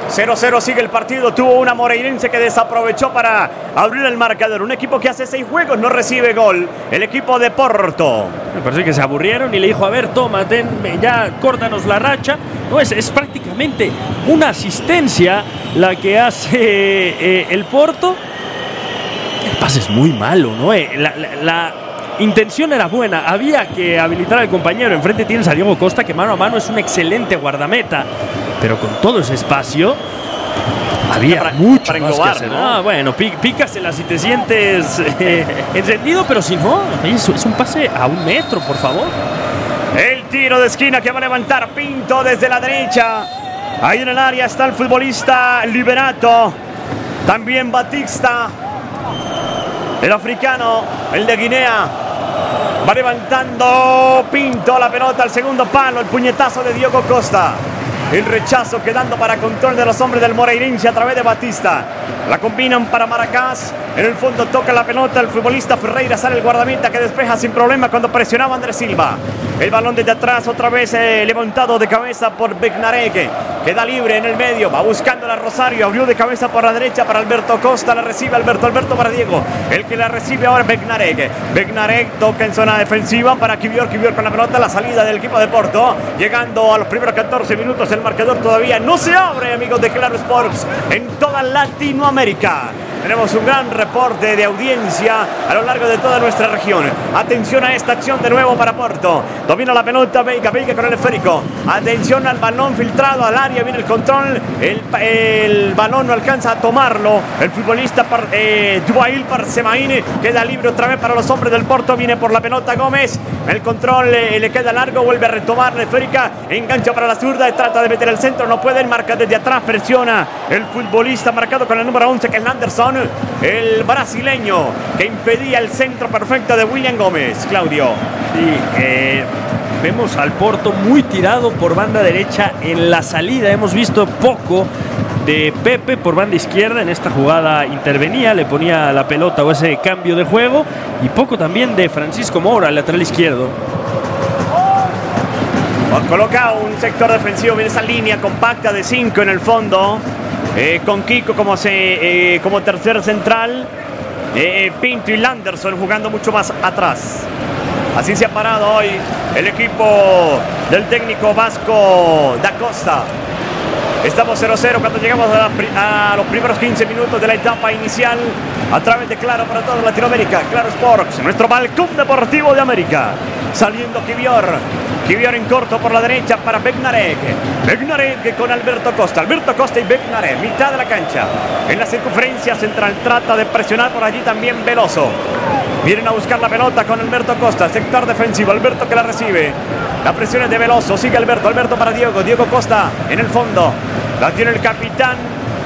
[SPEAKER 1] 0-0 sigue el partido. Tuvo una moreirense que desaprovechó para abrir el marcador. Un equipo que hace 6 juegos no recibe gol. El equipo de Porto.
[SPEAKER 2] Me parece que se aburrieron y le dijo, a ver, toma, ya córtanos la racha. No, es prácticamente una asistencia la que hace el Porto. El pase es muy malo, ¿no? La intención era buena, había que habilitar al compañero. Enfrente tienes a Diego Costa, que mano a mano es un excelente guardameta, pero con todo ese espacio había mucho
[SPEAKER 1] para
[SPEAKER 2] más
[SPEAKER 1] englobar,
[SPEAKER 2] que hacer,
[SPEAKER 1] ¿no?
[SPEAKER 2] Bueno, pícasela si te sientes encendido, pero si no, es un pase a 1 metro, por favor.
[SPEAKER 1] El tiro de esquina que va a levantar Pinto desde la derecha. Ahí en el área está el futbolista Liberato. También Batista, el africano, el de Guinea. Va levantando Pinto la pelota al segundo palo. El puñetazo de Diego Costa. El rechazo quedando para control de los hombres del moreirense a través de Batista. La combinan para Maracás. En el fondo toca la pelota el futbolista Ferreira. Sale el guardameta que despeja sin problema cuando presionaba Andrés Silva. El balón desde atrás otra vez levantado de cabeza por Bednarek. Queda libre en el medio. Va buscando a Rosario. Abrió de cabeza por la derecha para Alberto Costa. La recibe Alberto para Diego. El que la recibe ahora es Bednarek. Bednarek toca en zona defensiva para Kivior. Kivior con la pelota. La salida del equipo de Porto. Llegando a los primeros 14 minutos. El marcador todavía no se abre, amigos de Claro Sports, en toda Latinoamérica. Tenemos un gran reporte de audiencia a lo largo de toda nuestra región. Atención a esta acción de nuevo para Porto. Domina la pelota Veiga con el esférico. Atención al balón filtrado al área. Viene el control. El balón no alcanza a tomarlo. El futbolista Duail Parsemain queda libre otra vez para los hombres del Porto. Viene por la pelota Gómez. El control le queda largo. Vuelve a retomar la esférica. Engancha para la zurda. Trata de meter el centro. No puede. Marca desde atrás. Presiona el futbolista marcado con el número 11 que es Anderson. El brasileño que impedía el centro perfecto de William Gómez. Claudio.
[SPEAKER 2] Sí, vemos al Porto muy tirado por banda derecha en la salida. Hemos visto poco de Pepe por banda izquierda. En esta jugada intervenía, le ponía la pelota o ese cambio de juego. Y poco también de Francisco Moura, el lateral izquierdo.
[SPEAKER 1] Coloca un sector defensivo en esa línea compacta de 5 en el fondo. Con Kiko como tercer central. Pinto y Landerson jugando mucho más atrás. Así se ha parado hoy el equipo del técnico vasco Da Costa. Estamos 0-0 cuando llegamos a los primeros 15 minutos de la etapa inicial a través de Claro para toda Latinoamérica. Claro Sports, nuestro balcón deportivo de América. Saliendo Kivior en corto por la derecha para Bednarek. Bednarek con Alberto Costa y Bednarek, mitad de la cancha. En la circunferencia central trata de presionar por allí también Veloso. Vienen a buscar la pelota con Alberto Costa, sector defensivo, Alberto que la recibe. La presión es de Veloso, sigue Alberto para Diego Costa en el fondo. La tiene el capitán.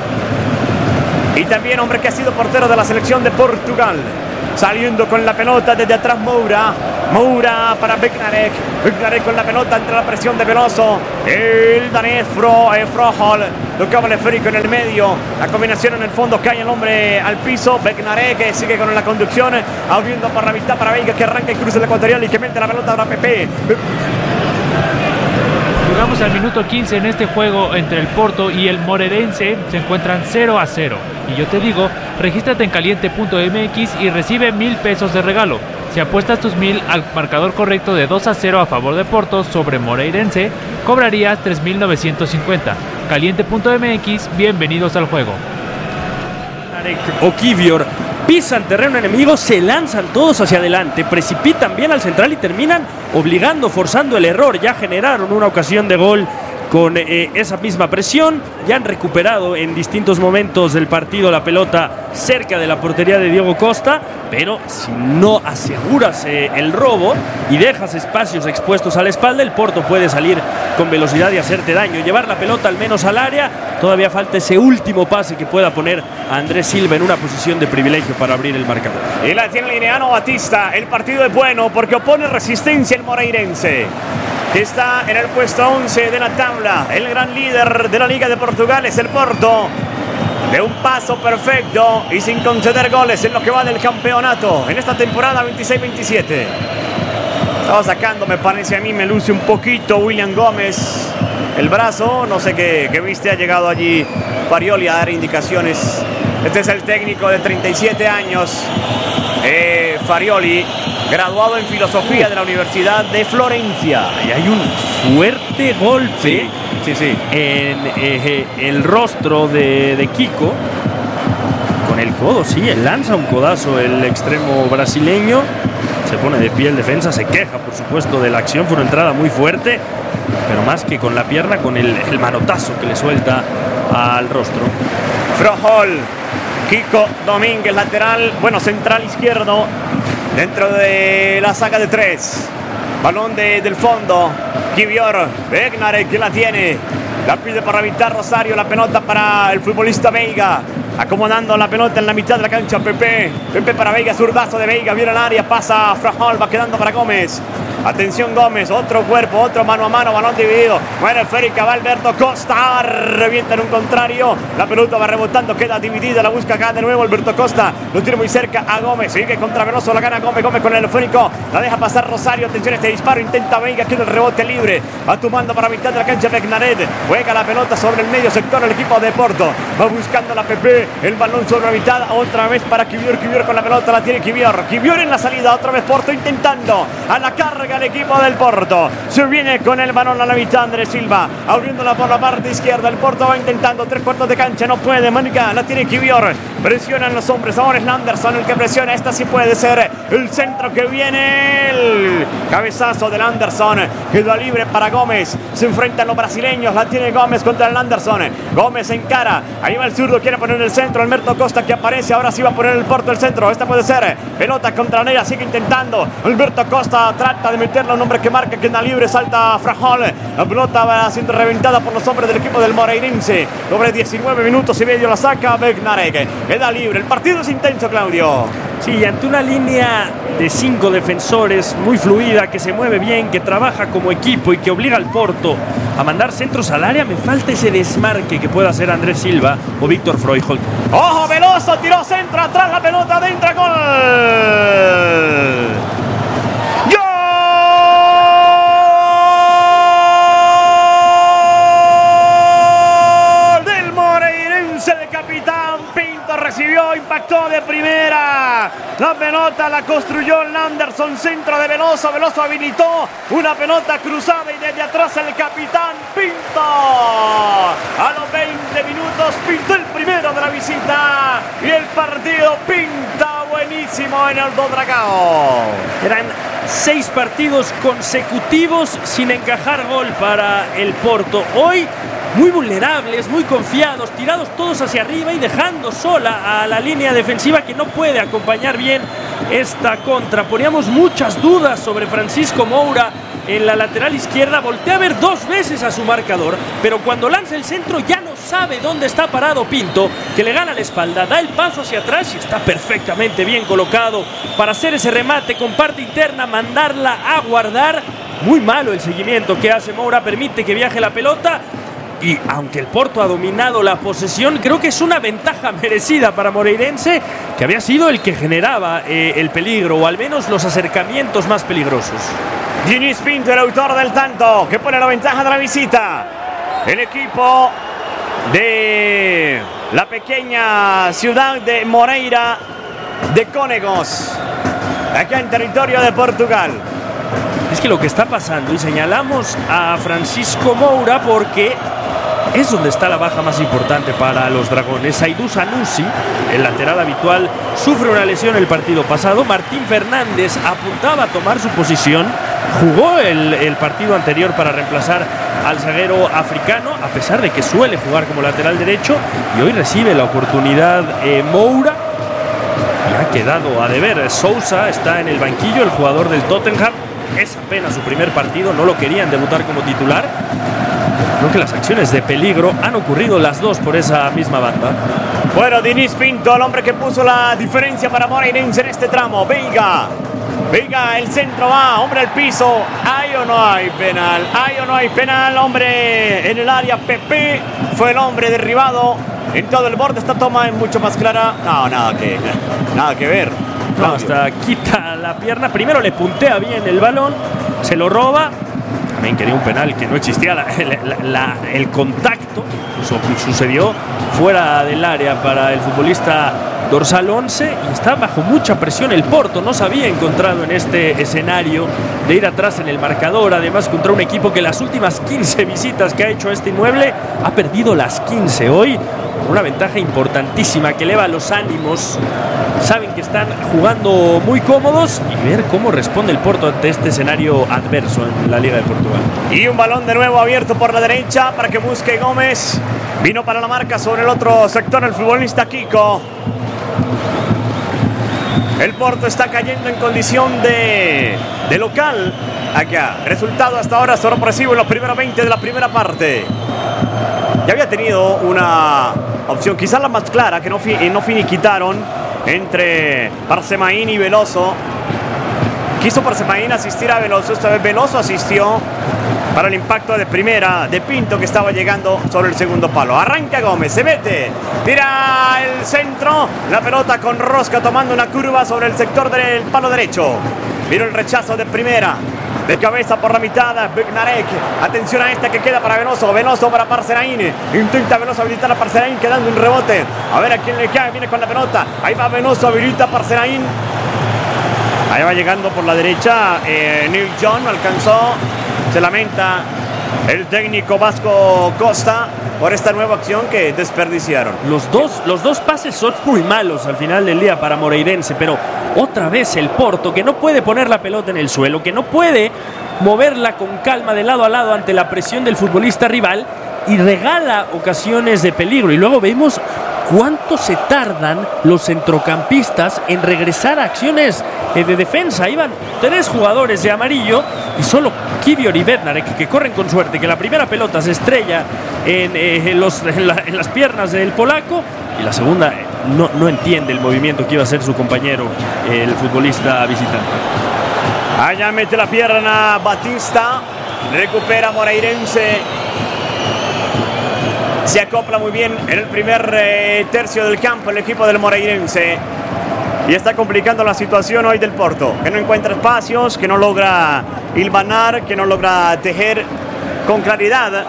[SPEAKER 1] Y también hombre que ha sido portero de la selección de Portugal. Saliendo con la pelota desde atrás Moura para Bednarek. Bednarek con la pelota entre la presión de Veloso. El danés Frohol tocaba el esférico en el medio. La combinación en el fondo, cae el hombre al piso. Bednarek sigue con la conducción, abriendo por la mitad para Veiga que arranca y cruza el ecuatorial y que mete la pelota para Pepe.
[SPEAKER 10] Llegamos al minuto 15 en este juego entre el Porto y el moreirense. Se encuentran 0-0. Y yo te digo, regístrate en caliente.mx y recibe 1,000 pesos de regalo. Si apuestas tus 1,000 al marcador correcto de 2-0 a favor de Porto sobre moreirense, cobrarías 3,950. Caliente.mx, bienvenidos al juego.
[SPEAKER 2] O Kivior pisan terreno enemigo, se lanzan todos hacia adelante, precipitan bien al central y terminan forzando el error. Ya generaron una ocasión de gol con esa misma presión. Ya han recuperado en distintos momentos del partido la pelota cerca de la portería de Diego Costa, pero si no aseguras el robo y dejas espacios expuestos a la espalda, el Porto puede salir con velocidad y hacerte daño, llevar la pelota al menos al área. Todavía falta ese último pase que pueda poner a Andrés Silva en una posición de privilegio para abrir el marcador.
[SPEAKER 1] Y la tiene Lineano Batista. El partido es bueno porque opone resistencia el moreirense, que está en el puesto 11 de la tabla. El gran líder de la Liga de Portugal es el Porto, de un paso perfecto y sin conceder goles en lo que va del campeonato en esta temporada 26-27. Estaba sacando, me parece a mí, me luce un poquito William Gómez. el brazo. No sé qué viste, ha llegado allí Farioli a dar indicaciones. Este es el técnico de 37 años, Farioli, graduado en filosofía de la Universidad de Florencia.
[SPEAKER 2] Y hay un fuerte golpe
[SPEAKER 1] sí.
[SPEAKER 2] en el rostro de Kiko. Con el codo, sí, lanza un codazo el extremo brasileño. Se pone de pie el defensa, se queja, por supuesto, de la acción. Fue una entrada muy fuerte, pero más que con la pierna, con el manotazo que le suelta al rostro.
[SPEAKER 1] Froholt, Kiko Domínguez, lateral, central izquierdo, dentro de la saga de 3. Balón del fondo, Kivior, Bednarek que la tiene. La pide para evitar Rosario, la pelota para el futbolista Veiga. Acomodando la pelota en la mitad de la cancha, Pepe para Veiga, zurdazo de Veiga, viene al área, pasa Froholt, va quedando para Gómez. Atención Gómez, otro cuerpo, otro mano a mano, balón dividido. Bueno, esférica, va Alberto Costa, revienta en un contrario. La pelota va rebotando, queda dividida, la busca acá de nuevo Alberto Costa. Lo tiene muy cerca a Gómez, sigue contra Veloso, la gana Gómez con el esférico. La deja pasar Rosario, atención a este disparo, intenta Veiga, queda el rebote libre. Va tomando para mitad de la cancha Bednarek. Juega la pelota sobre el medio sector el equipo de Porto. Va buscando la Pepe, el balón sobre la mitad, otra vez para Kivior con la pelota, la tiene Kivior en la salida, otra vez Porto intentando a la carga el equipo del Porto. Se viene con el balón a la mitad Andrés Silva, abriéndola por la parte izquierda. El Porto va intentando 3/4 de cancha, no puede, Mónica, la tiene Kivior, presionan los hombres, ahora es Anderson el que presiona, esta sí puede ser el centro que viene, el cabezazo del Anderson, queda libre para Gómez, se enfrentan los brasileños, la tiene Gómez contra el Anderson, Gómez encara, ahí va el zurdo, quiere poner el centro, Alberto Costa que aparece, ahora sí va a poner el Porto el centro, esta puede ser, pelota contra Neira, sigue intentando, Alberto Costa trata de meterle a un hombre que marca, queda libre, salta Froholt, la pelota va siendo reventada por los hombres del equipo del Moreirense, sobre 19 minutos y medio la saca Bednarek, queda libre, el partido es intenso, Claudio.
[SPEAKER 2] Sí, ante una línea de 5 defensores muy fluida, que se mueve bien, que trabaja como equipo y que obliga al Porto a mandar centros al área, me falta ese desmarque que pueda hacer Andrés Silva o Víctor Froholt.
[SPEAKER 1] ¡Ojo, Veloso! Tiró centro, atrás la pelota, adentro, gol. Recibió, impactó de primera. La pelota la construyó Anderson, centro de Veloso. Veloso habilitó una pelota cruzada y desde atrás el capitán Pinto. A los 20 minutos pintó el primero de la visita y el partido pinta buenísimo en el Dragao.
[SPEAKER 2] Eran 6 partidos consecutivos sin encajar gol para el Porto. Hoy muy vulnerables, muy confiados, tirados todos hacia arriba y dejando sola a la línea defensiva que no puede acompañar bien esta contra. Poníamos muchas dudas sobre Francisco Moura en la lateral izquierda. Voltea a ver 2 veces a su marcador, pero cuando lanza el centro ya no sabe dónde está parado Pinto, que le gana la espalda, da el paso hacia atrás y está perfectamente bien colocado para hacer ese remate con parte interna, mandarla a guardar. Muy malo el seguimiento que hace Moura, permite que viaje la pelota. Y aunque el Porto ha dominado la posesión, creo que es una ventaja merecida para Moreirense, que había sido el que generaba el peligro, o al menos los acercamientos más peligrosos.
[SPEAKER 1] Diniz Pinto, el autor del tanto, que pone la ventaja de la visita. El equipo de la pequeña ciudad de Moreira de Cónegos, acá en territorio de Portugal.
[SPEAKER 2] Es que lo que está pasando, y señalamos a Francisco Moura porque es donde está la baja más importante para los dragones. Aidú Sanusi, el lateral habitual, sufre una lesión el partido pasado. Martín Fernández apuntaba a tomar su posición, jugó el partido anterior para reemplazar al zaguero africano, a pesar de que suele jugar como lateral derecho, y hoy recibe la oportunidad Moura. Y ha quedado a deber. Sousa está en el banquillo, el jugador del Tottenham. Es apenas su primer partido, no lo querían debutar como titular. Creo que las acciones de peligro han ocurrido las dos por esa misma banda.
[SPEAKER 1] Bueno, Diniz Pinto, el hombre que puso la diferencia para Moreirense en este tramo. Veiga, el centro va, hombre al piso. ¿Hay o no hay penal? ¿Hay o no hay penal? Hombre en el área, Pepe fue el hombre derribado en todo el borde. Esta toma es mucho más clara. No, nada que ver.
[SPEAKER 2] No, hasta quita la pierna. Primero le puntea bien el balón, se lo roba. también quería un penal que no existía. El contacto sucedió fuera del área para el futbolista dorsal 11 y está bajo mucha presión el Porto. No se había encontrado en este escenario de ir atrás en el marcador, además contra un equipo que las últimas 15 visitas que ha hecho a este inmueble ha perdido las 15. Hoy una ventaja importantísima que eleva los ánimos. Saben que están jugando muy cómodos y ver cómo responde el Porto ante este escenario adverso en la Liga de Portugal.
[SPEAKER 1] Y un balón de nuevo abierto por la derecha para que busque Gómez. Vino para la marca sobre el otro sector el futbolista Kiko. El Porto está cayendo en condición de local acá. Resultado hasta ahora sorpresivo en los primeros 20 de la primera parte. Ya había tenido una opción, quizás la más clara, que no finiquitaron entre Parsemaín y Veloso. Quiso Parsemaín asistir a Veloso, esta vez Veloso asistió para el impacto de primera de Pinto, que estaba llegando sobre el segundo palo. Arranca Gómez, se mete, tira el centro, la pelota con rosca tomando una curva sobre el sector del palo derecho. Vino el rechazo de primera, de cabeza por la mitad, Bednarek. Atención a esta que queda para Veloso, Veloso para Parsemaín. Intenta Veloso habilitar a Parsemaín, quedando un rebote. A ver a quién le cae, viene con la pelota. Ahí va Veloso, habilita a Parsemaín. Ahí va llegando por la derecha Neil John, alcanzó. Se lamenta el técnico vasco Costa por esta nueva acción que desperdiciaron.
[SPEAKER 2] Los dos pases son muy malos al final del día para Moreirense, pero otra vez el Porto, que no puede poner la pelota en el suelo, que no puede moverla con calma de lado a lado ante la presión del futbolista rival, y regala ocasiones de peligro. Y luego vemos cuánto se tardan los centrocampistas en regresar a acciones de defensa. Iban 3 jugadores de amarillo y solo Kivior y Bednarek, que corren con suerte, que la primera pelota se estrella en las piernas del polaco, y la segunda no entiende el movimiento que iba a hacer su compañero, el futbolista visitante.
[SPEAKER 1] Allá mete la pierna Batista, recupera Moreirense. Se acopla muy bien en el primer tercio del campo el equipo del Moreirense. Y está complicando la situación hoy del Porto, que no encuentra espacios, que no logra hilvanar, que no logra tejer con claridad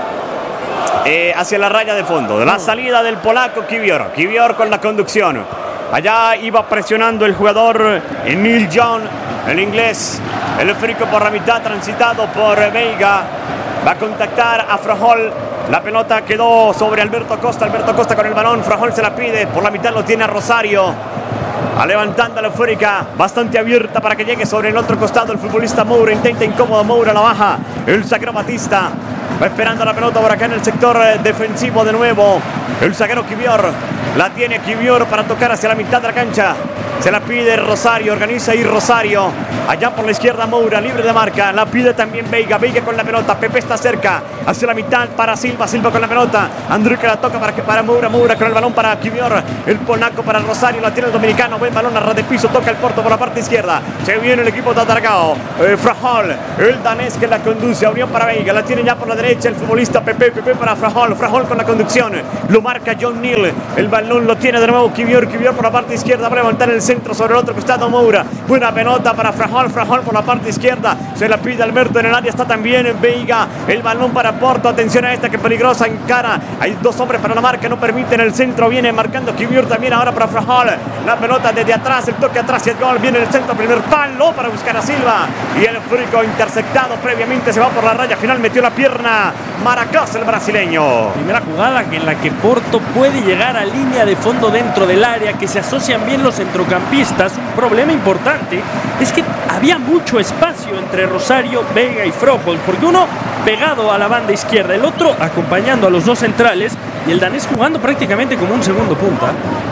[SPEAKER 1] hacia la raya de fondo. La salida del polaco Kivior con la conducción. Allá iba presionando el jugador Neil John, el inglés, el esférico por la mitad, transitado por Veiga. Va a contactar a Frajol. La pelota quedó sobre Alberto Costa con el balón. Frajol se la pide, por la mitad lo tiene a Rosario. A levantando la esférica, bastante abierta para que llegue sobre el otro costado el futbolista Moura. Intenta incómodo Moura, la baja el zaguero Batista. Va esperando la pelota por acá en el sector defensivo de nuevo. El zaguero Kivior, la tiene Kivior para tocar hacia la mitad de la cancha. Se la pide Rosario, organiza ahí Rosario. Allá por la izquierda Moura, libre de marca. La pide también Veiga, Veiga con la pelota. Pepe está cerca, hacia la mitad para Silva, Silva con la pelota. André que la toca para Moura, Moura con el balón para Kivior. El polaco para Rosario, la tiene el dominicano. Buen balón a ras de piso, toca el Porto por la parte izquierda. Se viene el equipo de Atargao. Frajol, el danés que la conduce. Abrió para Veiga, la tiene ya por la derecha el futbolista Pepe para Frajol. Frajol con la conducción. Lo marca John Neal. El balón lo tiene de nuevo Kivior, Kivior por la parte izquierda. Va a levantar el centro sobre el otro costado Moura. Buena pelota para Frajol, Frajol por la parte izquierda. Se la pide Alberto en el área. Está también Veiga. El balón para Porto. Atención a esta que peligrosa encara. Hay 2 hombres para la marca. No permiten el centro. Viene marcando Kivior también ahora para Frajol. La pelota desde atrás. El toque atrás y el gol. Viene el centro. Primer palo para buscar a Silva. Y el frico interceptado previamente. Se va por la raya. Final metió la pierna Maracás, el brasileño.
[SPEAKER 2] Primera jugada en la que Porto puede llegar a línea de fondo dentro del área, que se asocian bien los centrocampistas. Un problema importante es que había mucho espacio entre Rosario, Veiga y Frojol, porque uno pegado a la banda izquierda, el otro acompañando a los 2 centrales, y el danés jugando prácticamente como un segundo punta.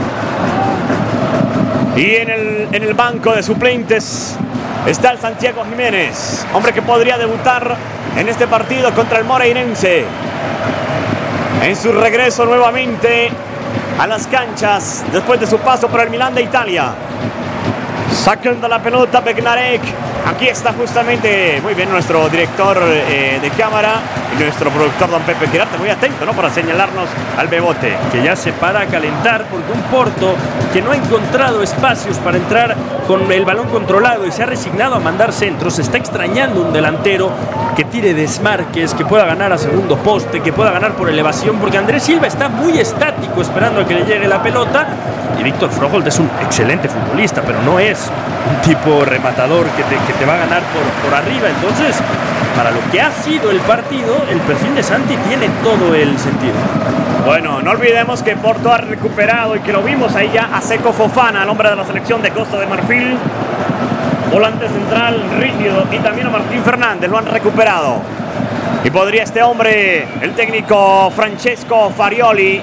[SPEAKER 1] Y en el banco de suplentes está el Santiago Jiménez, hombre que podría debutar en este partido contra el Moreirense en su regreso nuevamente a las canchas después de su paso por el Milán de Italia. Sacando la pelota Bednarek. Aquí está justamente, muy bien, nuestro director de cámara y nuestro productor don Pepe Quirarte, muy atento, ¿no?, para señalarnos al Bebote.
[SPEAKER 2] Que ya se para a calentar porque un Porto que no ha encontrado espacios para entrar con el balón controlado y se ha resignado a mandar centros, está extrañando un delantero que tire desmarques, que pueda ganar a segundo poste, que pueda ganar por elevación, porque Andrés Silva está muy estático esperando a que le llegue la pelota. Y Víctor Froholt es un excelente futbolista, pero no es un tipo rematador que te va a ganar por arriba. Entonces, para lo que ha sido el partido, el perfil de Santi tiene todo el sentido.
[SPEAKER 1] Bueno, no olvidemos que Porto ha recuperado y que lo vimos ahí ya a Seko Fofana, el hombre de la selección de Costa de Marfil. Volante central rígido, y también a Martín Fernández lo han recuperado. Y podría este hombre, el técnico Francesco Farioli,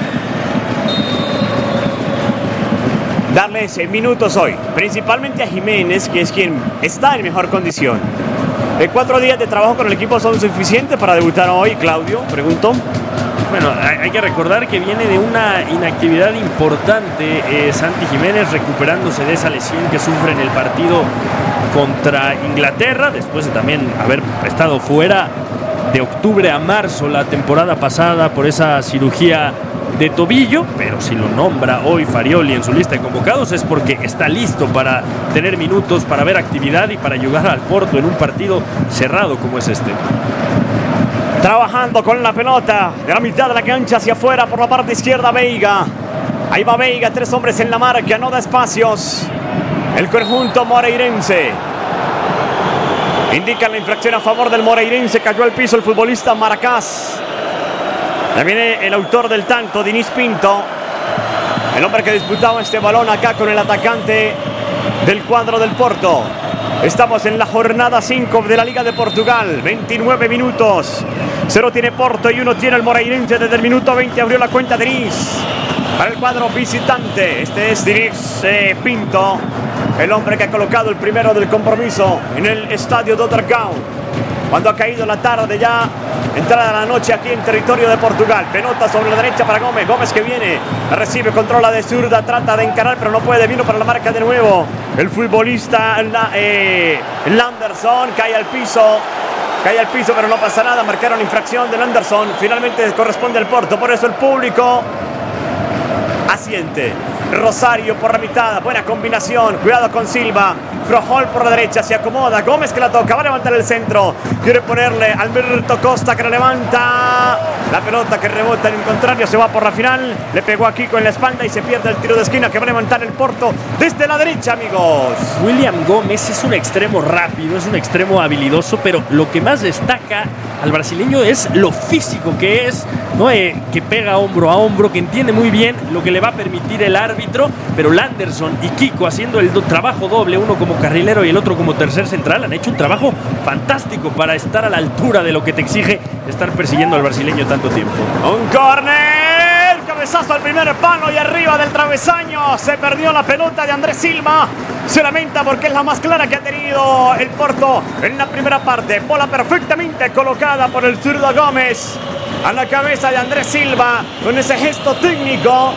[SPEAKER 1] darles minutos hoy, principalmente a Jiménez, que es quien está en mejor condición. 4 días de trabajo con el equipo son suficientes para debutar hoy, Claudio, pregunto.
[SPEAKER 2] Bueno, hay que recordar que viene de una inactividad importante Santi Jiménez, recuperándose de esa lesión que sufre en el partido contra Inglaterra, después de también haber estado fuera de octubre a marzo la temporada pasada por esa cirugía de tobillo. Pero si lo nombra hoy Farioli en su lista de convocados es porque está listo para tener minutos, para ver actividad y para ayudar al Porto en un partido cerrado como es este.
[SPEAKER 1] Trabajando con la pelota de la mitad de la cancha hacia afuera por la parte izquierda Veiga. Ahí va Veiga, 3 hombres en la marca, no da espacios. El conjunto moreirense. Indican la infracción a favor del moreirense. Cayó al piso el futbolista Maracás. Ya viene el autor del tanto, Diniz Pinto. El hombre que disputaba este balón acá con el atacante del cuadro del Porto. Estamos en la jornada 5 de la Liga de Portugal. 29 minutos. 0 tiene Porto y 1 tiene el moreirense. Desde el minuto 20 abrió la cuenta Diniz para el cuadro visitante. Este es Diniz Pinto, el hombre que ha colocado el primero del compromiso en el estadio Dottergau. Cuando ha caído la tarde ya, entrada la noche aquí en territorio de Portugal. Pelota sobre la derecha para Gómez. Gómez que viene, recibe, controla de zurda, trata de encarar, pero no puede. Vino para la marca de nuevo el futbolista Landerson. Cae al piso, pero no pasa nada. Marcaron infracción de Landerson. Finalmente corresponde al Porto. Por eso el público asiente. Rosario por la mitad, buena combinación, cuidado con Silva. Froholt por la derecha, se acomoda. Gómez que la toca, va a levantar el centro. Quiere ponerle Alberto Costa que la levanta. La pelota que rebota en el contrario, se va por la final. Le pegó a Kiko en la espalda y se pierde el tiro de esquina que va a levantar el Porto desde la derecha, amigos.
[SPEAKER 2] William Gómez es un extremo rápido, es un extremo habilidoso, pero lo que más destaca al brasileño es lo físico que es, ¿no? Que pega hombro a hombro, que entiende muy bien lo que le va a permitir el árbitro. Pero Landerson y Kiko haciendo el trabajo doble, uno como carrilero y el otro como tercer central, han hecho un trabajo fantástico para estar a la altura de lo que te exige estar persiguiendo al brasileño tanto tiempo.
[SPEAKER 1] Un córner, cabezazo al primer palo y arriba del travesaño. Se perdió la pelota de Andrés Silva. Se lamenta porque es la más clara que ha tenido el Porto en la primera parte. Bola perfectamente colocada por el zurdo Gómez a la cabeza de Andrés Silva con ese gesto técnico,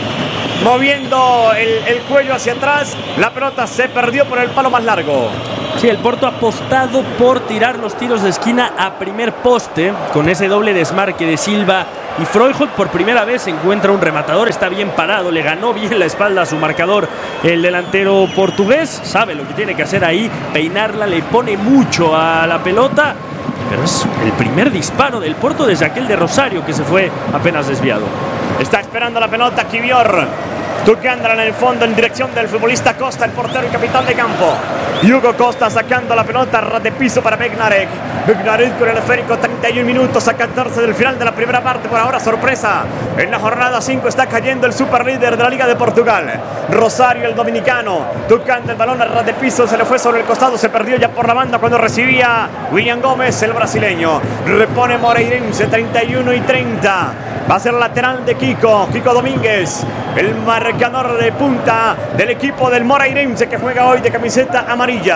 [SPEAKER 1] moviendo el cuello hacia atrás. La pelota se perdió por el palo más largo.
[SPEAKER 2] Sí, el Porto ha apostado por tirar los tiros de esquina a primer poste con ese doble desmarque de Silva y Froholt. Por primera vez encuentra un rematador, está bien parado, le ganó bien la espalda a su marcador el delantero portugués, sabe lo que tiene que hacer ahí, peinarla, le pone mucho a la pelota, pero es el primer disparo del Porto desde aquel de Rosario que se fue apenas desviado.
[SPEAKER 1] Está esperando la pelota Kivior. Tocándola en el fondo en dirección del futbolista Costa, el portero y capitán de campo. Hugo Costa sacando la pelota ras de piso para Bednarek. Bednarek con el esférico, 31 minutos a 14 del final de la primera parte. Por ahora sorpresa. En la jornada 5 está cayendo el superlíder de la Liga de Portugal, Rosario, el dominicano. Tocando el balón a ras de piso, se le fue sobre el costado, se perdió ya por la banda cuando recibía William Gómez, el brasileño. Repone moreirense, 31 y 30. Va a ser lateral de Kiko Domínguez, el marcador de punta del equipo del moreirense que juega hoy de camiseta amarilla.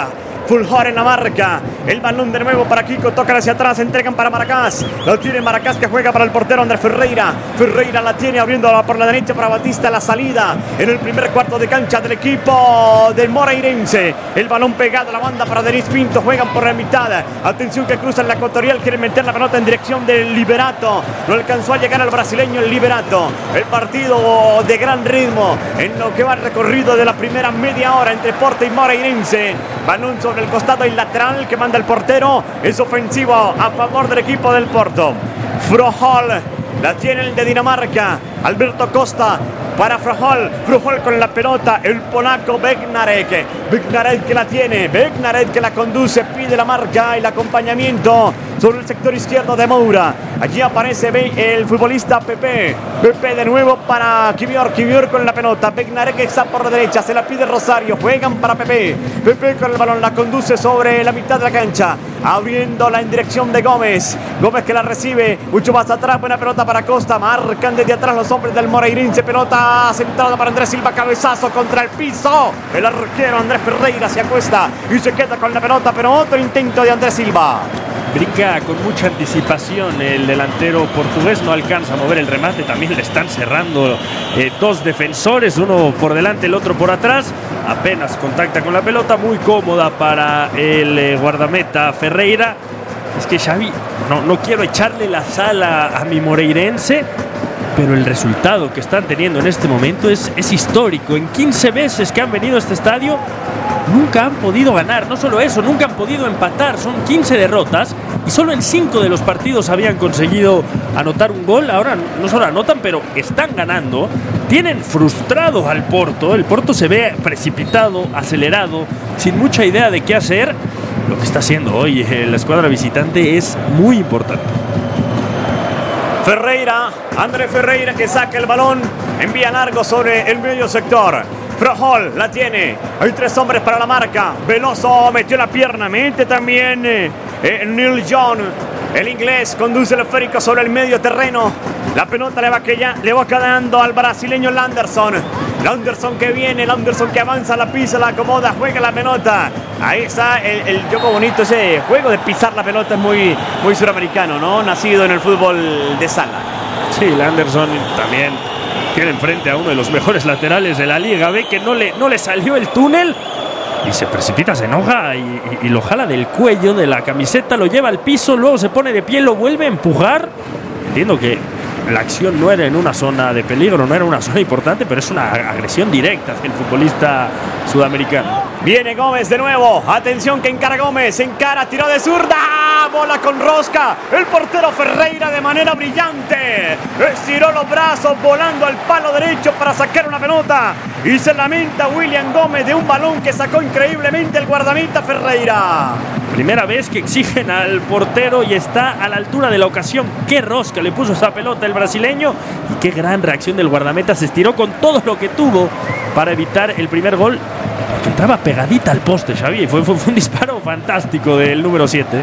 [SPEAKER 1] Fulhor en la marca. El balón de nuevo para Kiko. Tocan hacia atrás. Entregan para Maracás. Lo tiene Maracás que juega para el portero Andrés Ferreira. Ferreira la tiene abriéndola por la derecha para Batista. La salida en el primer cuarto de cancha del equipo del Moreirense. El balón pegado a la banda para Denis Pinto. Juegan por la mitad. Atención que cruza en la ecuatorial. Quieren meter la pelota en dirección del Liberato. No alcanzó a llegar al brasileño el Liberato. El partido de gran ritmo en lo que va el recorrido de la primera media hora entre Porto y Moreirense. Balón sobre el costado y lateral que manda el portero. Es ofensivo a favor del equipo del Porto. Frohol la tiene el de Dinamarca. Alberto Costa para Frohol. Frohol con la pelota. El polaco Bednarek. Bednarek que la tiene. Bednarek que la conduce. Pide la marca y el acompañamiento sobre el sector izquierdo de Moura. Allí aparece el futbolista Pepe. Pepe de nuevo para Kivior. Kivior con la pelota. Bednarek está por la derecha. Se la pide Rosario. Juegan para Pepe. Pepe con el balón. La conduce sobre la mitad de la cancha. Abriéndola en dirección de Gómez. Gómez que la recibe. Mucho más atrás. Buena pelota para Costa. Marcan desde atrás los hombres del Moreirense. Pelota centrada para Andrés Silva. Cabezazo contra el piso. El arquero Andrés Ferreira se acuesta y se queda con la pelota. Pero otro intento de Andrés Silva.
[SPEAKER 2] Brinca con mucha anticipación el delantero portugués, no alcanza a mover el remate, también le están cerrando dos defensores, uno por delante, el otro por atrás, apenas contacta con la pelota, muy cómoda para el guardameta Ferreira. Es que Xavi, no quiero echarle la sal a mi moreirense, pero el resultado que están teniendo en este momento es histórico. En 15 veces que han venido a este estadio, nunca han podido ganar. No solo eso, nunca han podido empatar. Son 15 derrotas y solo en 5 de los partidos habían conseguido anotar un gol. Ahora no solo anotan, pero están ganando. Tienen frustrado al Porto. El Porto se ve precipitado, acelerado, sin mucha idea de qué hacer. Lo que está haciendo hoy la escuadra visitante es muy importante.
[SPEAKER 1] Ferreira, Andrés Ferreira que saca el balón, envía largo sobre el medio sector. Frohol la tiene, hay 3 hombres para la marca. Veloso metió la pierna, mete también Neil John. El inglés conduce el esférico sobre el medio terreno. La pelota le va quedando al brasileño Landerson. Landerson que viene, Landerson que avanza, la pisa, la acomoda, juega la pelota. Ahí está el juego bonito, ese juego de pisar la pelota es muy suramericano, ¿no? Nacido en el fútbol de sala.
[SPEAKER 2] Sí, Landerson también tiene enfrente a uno de los mejores laterales de la liga. Ve que no le salió el túnel y se precipita, se enoja y lo jala del cuello de la camiseta, lo lleva al piso, luego se pone de pie, lo vuelve a empujar. Entiendo que la acción no era en una zona de peligro, no era una zona importante, pero es una agresión directa del futbolista sudamericano.
[SPEAKER 1] Viene Gómez de nuevo, atención que encara Gómez, encara, tiró de zurda, bola con rosca, el portero Ferreira de manera brillante, estiró los brazos volando al palo derecho para sacar una pelota y se lamenta William Gómez de un balón que sacó increíblemente el guardameta Ferreira.
[SPEAKER 2] Primera vez que exigen al portero y está a la altura de la ocasión. Qué rosca le puso esa pelota el brasileño y qué gran reacción del guardameta. Se estiró con todo lo que tuvo para evitar el primer gol, porque entraba pegadita al poste, Xavi. Fue un disparo fantástico del número 7.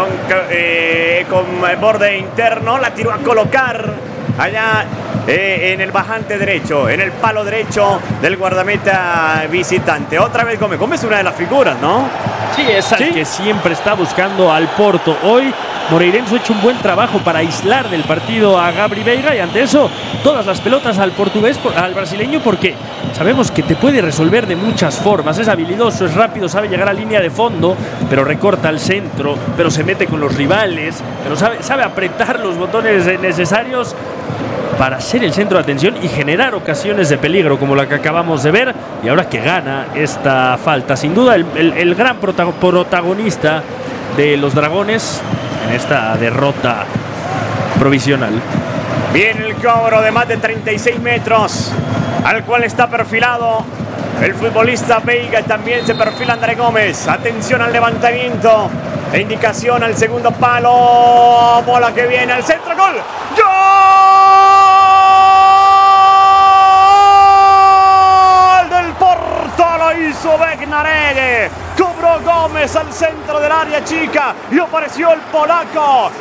[SPEAKER 1] Sí, con borde interno, la tiró a colocar allá en el bajante derecho, en el palo derecho del guardameta visitante. Otra vez Gómez. Gómez es una de las figuras, ¿no?
[SPEAKER 2] Sí, es el que siempre está buscando al Porto. Hoy Moreirense ha hecho un buen trabajo para aislar del partido a Gabri Veiga y ante eso todas las pelotas al portugués, al brasileño, porque sabemos que te puede resolver de muchas formas. Es habilidoso, es rápido, sabe llegar a línea de fondo, pero recorta al centro, pero se mete con los rivales, pero sabe apretar los botones necesarios para ser el centro de atención y generar ocasiones de peligro como la que acabamos de ver. Y ahora que gana esta falta, sin duda el gran protagonista de los Dragones en esta derrota provisional.
[SPEAKER 1] Viene el cobro de más de 36 metros al cual está perfilado el futbolista Veiga y también se perfila André Gómez. Atención al levantamiento, la indicación al segundo palo, bola que viene al centro, gol. Hizo Bednarek, cobró Gómez al centro del área chica y apareció el polaco